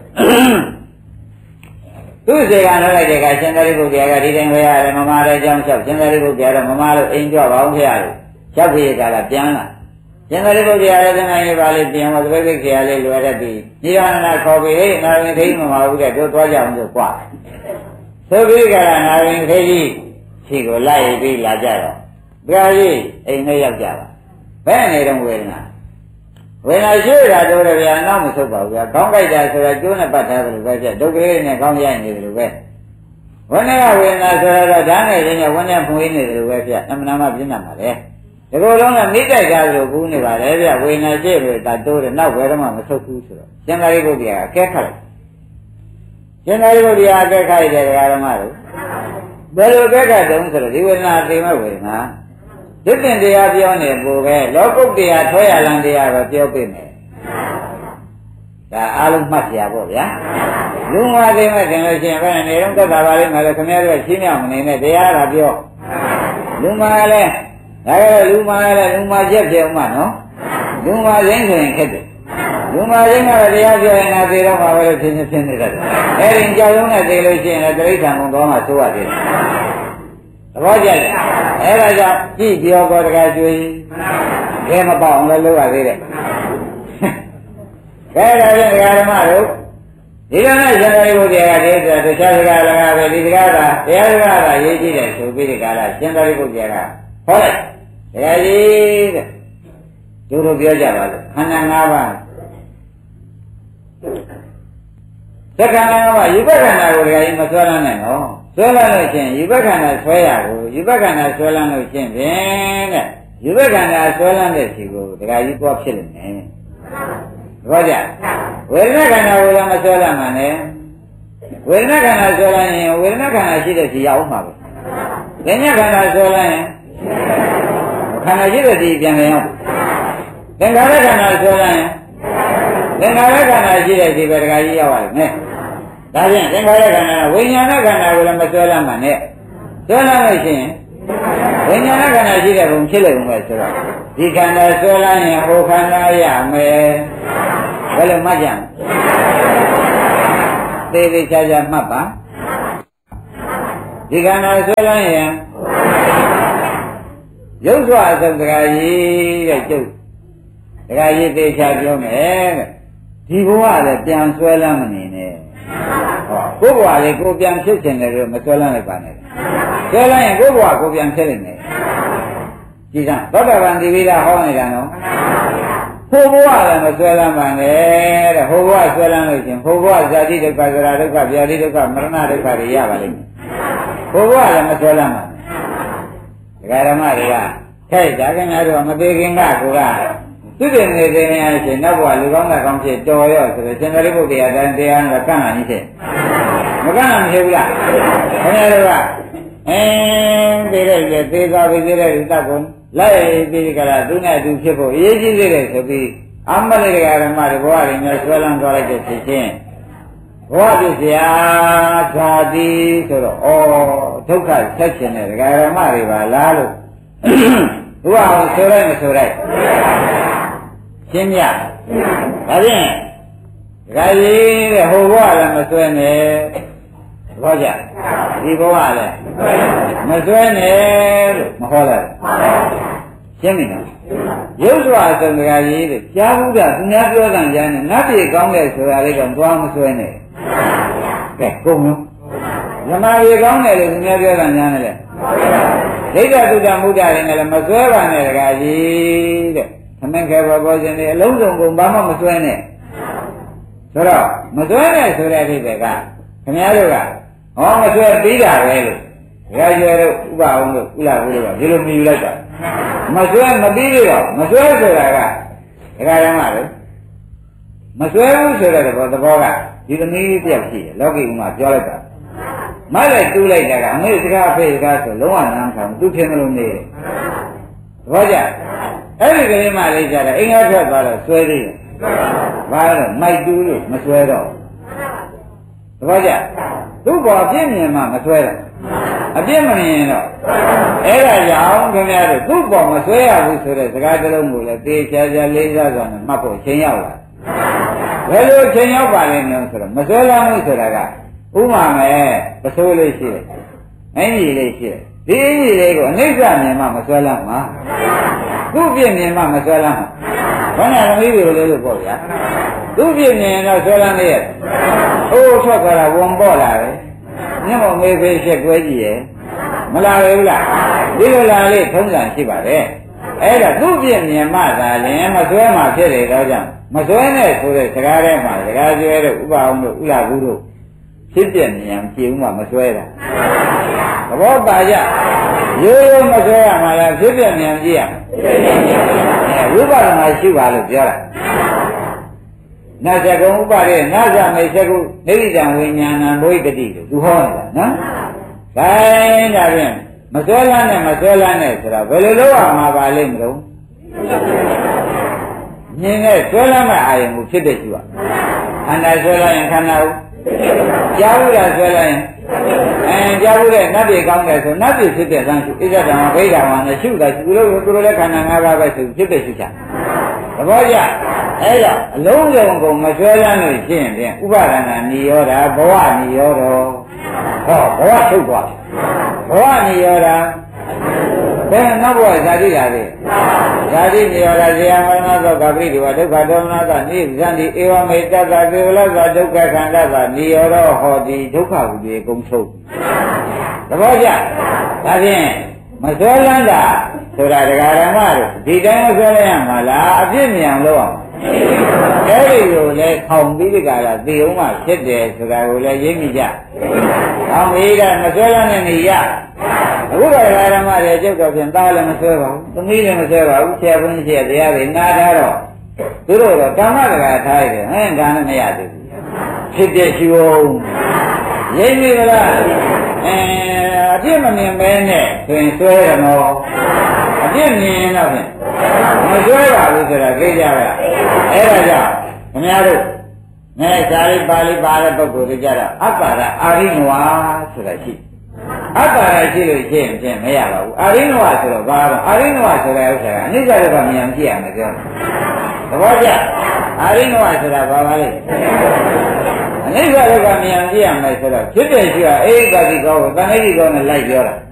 [SPEAKER 3] သူ့စေကံထွက်လိုက်တဲ့ကရှင်သာရိပုတ္တရာကဒီတိုင်းဝေရတယ်မမလည်းကြောင်းလျှောက်ရှင်သာရိပုတ္တရာတော့မမလို့အိမ်ကြွပါအောင်ဖရားလို့လျှောက်ပြီးကလာပြန်လာရှင်သာရိပုတ္တရာလည်းသင်္ခိုင်းလေးပါလေးပြန်ဟောသပိတ်ခိခရာလေးလွယ်တတ်ပြီးနိရဏခေါ်ပြီးဟေးနာရင်ခိမမဟုတ်တဲ့တို့သွားကြအောင်လို့ကွာသုခိကလာနာရင်ခိကြီးရှိကိုလိုက်ပြီးလာကြတော့ဘုရားကြီးအိမ်နဲ့ရောက်ကြပါဘယ်နေတော့ဝေဒနာရှိတာတို့လည်းဗျာနောက်မဆုတ်ပါဘူးဗျာခေါင်းကြိုက်တာဆိုတာကျိုးနဲ့ပတ်ထားတယ်လို့ပဲပြဒုက္ခလေးနဲ့ခေါင်းရိုက်နေတယ်လို့ပဲဝိနည်းဝေဒနာဆိုတော့ဓာတ်နဲ့ရင်းနဲ့ဝိနည်းဖွေးနေတယ်လို့ပဲပြအမှန်မှပြင်းတာပါလေဒီလိုလုံးကမိတိုက်တာလို့ကူးနေပါလေဗျဝေဒနာရှိလို့ဒါတိုးတယ်နောက်ဘယ်တော့မှမဆုတ်ဘူးဆိုတော့ရှင်သာရိပုတ္တရာအကဲခတ်လိုက်ရှင်သာရိပုတ္တရာအကဲခတ်လိုက်တဲ့ဓမ္မတို့ဘယ်လိုအကဲခတ်တုံးဆိုတော့ဒီဝေဒနာသိမဲ့ဝေဒနာဒီတင်တရားပြောနေပို့ပဲလောကုတ်တရားထွဲရလံတရားပဲပြောပြမယ်ဒါအားလုံးမှတ်ကြပါဗျာလူငါသိမဲ့တင်လို့ရှိရင်ဘယ်နေတော့သက်သာပါလိမ့်မယ်လို့ခင်ဗျားတို့ရှင်းပြမနေနဲ့တရားသာပြောလူမာလည်းဒါကြတော့လူမာလည်းလူမာချက်ပြောမှနော်လူမာရင်းဆိုရင်ခက်တယ်လူမာရင်းကတော့တရားပြောရင်ငါသိတော့မှာပဲလို့ဖြစ်နေတတ်တယ်အဲဒီကြောက်ရုံးနဲ့သိလို့ရှိရင်လည်းတိဋ္ဌာန်ကုန်တော့မှသိုးရတယ်သဘောကျတယ်အဲ့ဒါကြောင့်ကြည့်ပြောကောတကကျွေးခဲမပေါအောင်လည်းလုပ်ရသေးတယ်ခဲဒါဖြင့်ဒကာဓမ္မတို့ဒီကနေ့ရှင်သာရိပုတ္တရာကတည်းကတခြားစကားလည်းပဲဒီစကားကတရားစကားကရေးကြည့်တယ်ဆိုပြီးဒီကလာရှင်သာရိပုတ္တရာကဟောလိုက်ဒကာကြီးတဲ့တို့ပြောကြပါလို့ခန္ဓာ၅ပါးသက္ကန့်၅ပါးယူပက္ခန္ဓာကိုဒကာကြီးမစွဲလန်းနိုင်တော့ဆွဲလန်းလို့ချင်းယူပက္ခန္ဓာဆွဲရကိုယူပက္ခန္ဓာဆွဲလန်းလို့ချင်းဖြင့်တဲ့ယူပက္ခန္ဓာဆွဲလန်းတဲ့စီကိုဒကာကြီးသွားဖြစ်လိမ့်မယ်သဘောကျဝေဒနာခန္ဓာကိုလည်းမဆွဲလန်းမှနဲ့ဝေဒနာခန္ဓာဆွဲလန်းရင်ဝေဒနာခန္ဓာရှိတဲ့စီရအောင်ပါပဲဉာဏ်ခန္ဓာဆွဲလန်းရင်ခခန္ဓာရှိတဲ့ဒီပြန်ပြန်ရောက်သင်္ခါရခန္ဓာဆွဲလိုက်ရင်သင်္ခါရခန္ဓာရှိတဲ့ဒီပဲတခါကြီးရောက်ပါလိမ့်မယ်ဒါဖြင့်သင်္ခါရခန္ဓာဝိညာဏခန္ဓာကိုလည်းမဆွဲလမ်းမှနဲ့ဆွဲလမ်းလို့ရှိရင်ဝိညာဏခန္ဓာရှိတဲ့ဘုံဖြစ်လို့မယ်ဆိုတော့ဒီခန္ဓာဆွဲလမ်းရင်ဟိုခန္ဓာရမယ်ဘယ်လိုမှတ်ကြလဲသေသေးချာချာမှတ်ပါဒီခန္ဓာဆွဲလမ်းရင်ရုပ်စွာအစုံတခါကြီးတဲ့ကျုပ်တခါကြီးသေချာပြောမယ်တဲ့ဒီဘဝလည်းပြန်ဆွဲလမ်းမနေနဲ့ဟောကိုယ်ဘဝလေးကိုပြန်ဖြစ်ခြင်းလည်းမဆွဲလမ်းလိုက်ပါနဲ့ဆွဲလမ်းရင်ကိုယ်ဘဝကိုပြန်ဖြစ်နေတယ်ကြည်စမ်းသောတာပန်ဒီဝိဒဟောနေတာနော်ဟိုဘဝလည်းမဆွဲလမ်းပါနဲ့တဲ့ဟိုဘဝဆွဲလမ်းလို့ရှင်ဟိုဘဝဇာတိဒုက္ခသရဒုက္ခဗျာတိဒုက္ခမရဏဒုက္ခတွေရပါလိမ့်မယ်ဟိုဘဝလည်းမဆွဲလမ်းပါနဲ့ဒကာဓမ္မတွေကထဲ့ဒါခင်ဗျားတို့မသေးခင်ကကိုကသူတည်နေတဲ့နေရာရှင်နောက်ဘဝလူကောင်းတာကောင်းဖြစ်တော်ရောဆိုတော့ရှင်သာရိပုတ္တရာတန်တရားကကန့်လာနေဖြစ်မကန့်လာမရှိဘူးလားခင်ဗျားတို့ကသေးတဲ့သေးသွားပြီသေးတဲ့ဒီတပ်ကိုလိုက်ပြီးကြတာသူနဲ့သူဖြစ်ဖို့အရေးကြီးသေးတယ်ဆိုပြီးအမလေးတရားဓမ္မတွေဘဝတွေနဲ့ဆွဲလန်းသွားလိုက်တဲ့ဖြစ်ချင်းဘဝပြည့်စရာဇာတိဆိုတော့ဒုက္ခဆက်ရှင်တဲ့တရားဓမ္မတွေပါလားလို့ဘုရားဟောဆိုလိုက်မဆိုလိုက်ရှင်းပြဒါဖြင့်ဒကာကြီးတဲ့ဟိုဘဝလည်းမဆွဲနဲ့ဘောကြဒီဘဝလည်းမဆွဲနဲ့လို့မဟောလိုက်ရှင်းပြီနော်ရုပ်စွာအစုံတကာကြီးတဲ့ကြားဘူးကသူများပြောတဲ့ကြားနဲ့နတ်ပြည်ကောင်းတဲ့ဆိုတာလေးတော့သွားမဆွဲနဲ့ကဲကုန်နော်ဓမ္မကြီးကောင်းတယ်လို့သူများပြောတဲ့ကြားနဲ့လေဒိဋ္ဌသုတ္တမုဒ္ဒတွေနဲ့လည်းမဆွဲပါနဲ့တကာကြီးတဲ့သမင်ခဲဘောဘောရှင်တွေအလုံးစုံကုန်ဘာမှမဆွဲနဲ့ဆိုတော့မဆွဲနဲ့ဆိုတဲ့အဓိပ္ပာယ်ကခင်ဗျားတို့ကဟောမဆွဲပြီးတာပဲလို့ဘုရားကျေတို့ဥပအောင်တို့ဥလာဘူးတို့ကဒီလိုမြည်လိုက်တာမဆွဲမပြီးတော့မဆွဲဆိုတာကဒကာဓမ္မတို့မဆွဲဘူးဆိုတဲ့သဘောကဒီသမီးတယောက်ရှိတယ်လောကီဥမာပြောလိုက်တာမလိုက်တူးလိုက်တာကအမေစကားအဖေစကားဆိုလုံးဝနားမခံဘူးသူထင်လို့နေတယ်သဘောကျအဲ့ဒီကလေးမလေးကြတယ်အင်္ဂါထွက်သွားတော့ဆွဲသေးတယ်ဘာလို့မိုက်တူးလို့မဆွဲတော့သဘောကျသူ့ဘောအပြည့်မြင်မှမဆွဲတော့အပြည့်မမြင်တော့အဲ့ဒါကြောင့်ခင်ဗျားတို့သူ့ဘောမဆွဲရဘူးဆိုတဲ့စကားတစ်လုံးကိုလည်းသေချာချာလေးစားစွာနဲ့မှတ်ဖို့ချိန်ရောက်လာဘယ်လိုချိန်ရောက်ပါလဲမျိုးဆိုတော့မဆွဲလာမှုဆိုတာကဥမာမဲ့ပစိုးလေးရှိတယ်အင်းကြီးလေးရှိတယ်ဒီအင်းကြီးလေးကိုအနိစ္စမြင်မှမဆွဲလာမှာသူ့ပြည့်မြင်မှမဆွဲလာမှာဘယ်နဲ့သမီးတွေကိုလေးလို့ပေါ့ဗျာသူ့ပြည့်မြင်တော့ဆွဲလာနေရဲ့အိုးထွက်သွားတာဝန်ပေါ့လာတယ်ညမမေးဖေးချက်ကွဲကြည့်ရဲ့မလာဘူးလားဒီလိုလာလေးထုံးစံရှိပါတယ်အဲ့ဒါသူ့ပြည့်မြင်မှသာလင်မဆွဲမှဖြစ်တယ်တော့ကြောင့်မဆွဲနဲ့ဆိုတဲ့စကားထဲမှာစကားကျွဲတို့ဥပအောင်တို့ဥလာဘူးတို့ဖြစ်ပြမြင်ကြည့်ဦးမှမဆွဲတာသဘောပါကြရိုးရိုးမဆွဲရမှာလားဖြစ်ပြမြင်ကြည့်ရဝိပဿနာရှိပါလို့ပြောတာနတ်စကုံဥပါဒေနတ်ဇမေစကုနိဗ္ဗာန်ဝိညာဏံဘိဓိတိလို့သူဟောနေတာနော်။ဒါရင်ဒါဖြင့်မဆွဲလန်းနဲ့မဆွဲလန်းနဲ့ဆိုတာဘယ်လိုလုပ်ရမှာပါလိမ့်မလို့မြင်နဲ့ဆွဲလန်းမဲ့အာယုံကိုဖြစ်တဲ့ရှိပါခန္ဓာဆွဲလန်းရင်ခန္ဓာကိုကြားဘူးလားဆွဲလန်းရင်ကြားဘူးတဲ့နတ်ပြည်ကောင်းတယ်ဆိုနတ်ပြည်ဖြစ်တဲ့သံရှိဣဇဒံဝိဒ္ဓဝါနဲ့ရှုတာသူတို့လည်းခန္ဓာ၅ပါးပဲဆိုဖြစ်တဲ့ရှိချာသဘောကျအဲ့တော့အလုံးစုံကုန်မဆွဲလန်းလို့ရှိရင်ဖြင့်ဥပါဒနာနိရောဓဘဝနိရောဓဟောဘဝထုတ်သွားဘဝနိရောဓဘယ်နောက်ဘဝဇာတိလာလေဇာတိနိရောဓဇေယမရဏသောကပရိဒီဝဒုက္ခဒေါမနသနိဇန္တိဧဝမေတ္တသကေဝလသဒုက္ခခန္ဓာသနိရောဓဟောတိဒုက္ခဝိသေကုံဆုံးသဘောကျဒါဖြင့်မဆွဲလန်းတာဆိုတာဒကာရမတို့ဒီတိုင်းမဆွဲလန်းရမှာလားအပြစ်မြင်လို့အဲ့ဒီလိုလဲခေါင်ပြီးဒီကလာသေအောင်မှဖြစ်တယ်ဆိုတာကိုလည်းရိပ်မိကြ။ခေါင်ပြီးကမဆွဲလန်းတဲ့နေရအခုတော့ဒကာရမတွေကျုပ်တော့ဖြင့်သားလည်းမဆွဲပါဘူးသမီးလည်းမဆွဲပါဘူးဆရာဘုန်းကြီးတရားတွေနားထားတော့သူတို့တော့ဓမ္မဒကာထားရတယ်ဟဲ့ဒါနဲ့မရသေးဘူးဖြစ်တဲ့ရှိအောင်ရိပ်မိကလားအပြစ်မမြင်မဲနဲ့ဆိုရင်ဆွဲရတော့အပြဖြစ်နေတော့ဖြင့်မဆွဲပါဘူးဆိုတာသိကြပါအဲ့ဒါကြောင့်ခင်ဗျားတို့နဲ့ဇာတိပါဠိပါတဲ့ပုဂ္ဂိုလ်တွေကြတော့အပ္ပါဒအာရိနဝဆိုတာရှိအပ္ပါဒရှိလို့ရှိရင်ဖြင့်မရပါဘူးအာရိနဝဆိုတော့ဘာလို့အာရိနဝဆိုတဲ့ဥစ္စာကအနိစ္စဒုက္ခမြင်ကြည့်ရမယ်ပြောသဘောကျအာရိနဝဆိုတာဘာပါလဲအနိစ္စဒုက္ခမြင်ကြည့်ရမယ်ဆိုတော့ဖြစ်တဲ့ရှိကအိဋ္ဌာတိကောကိုတဏှိကောနဲ့လိုက်ပြောတာ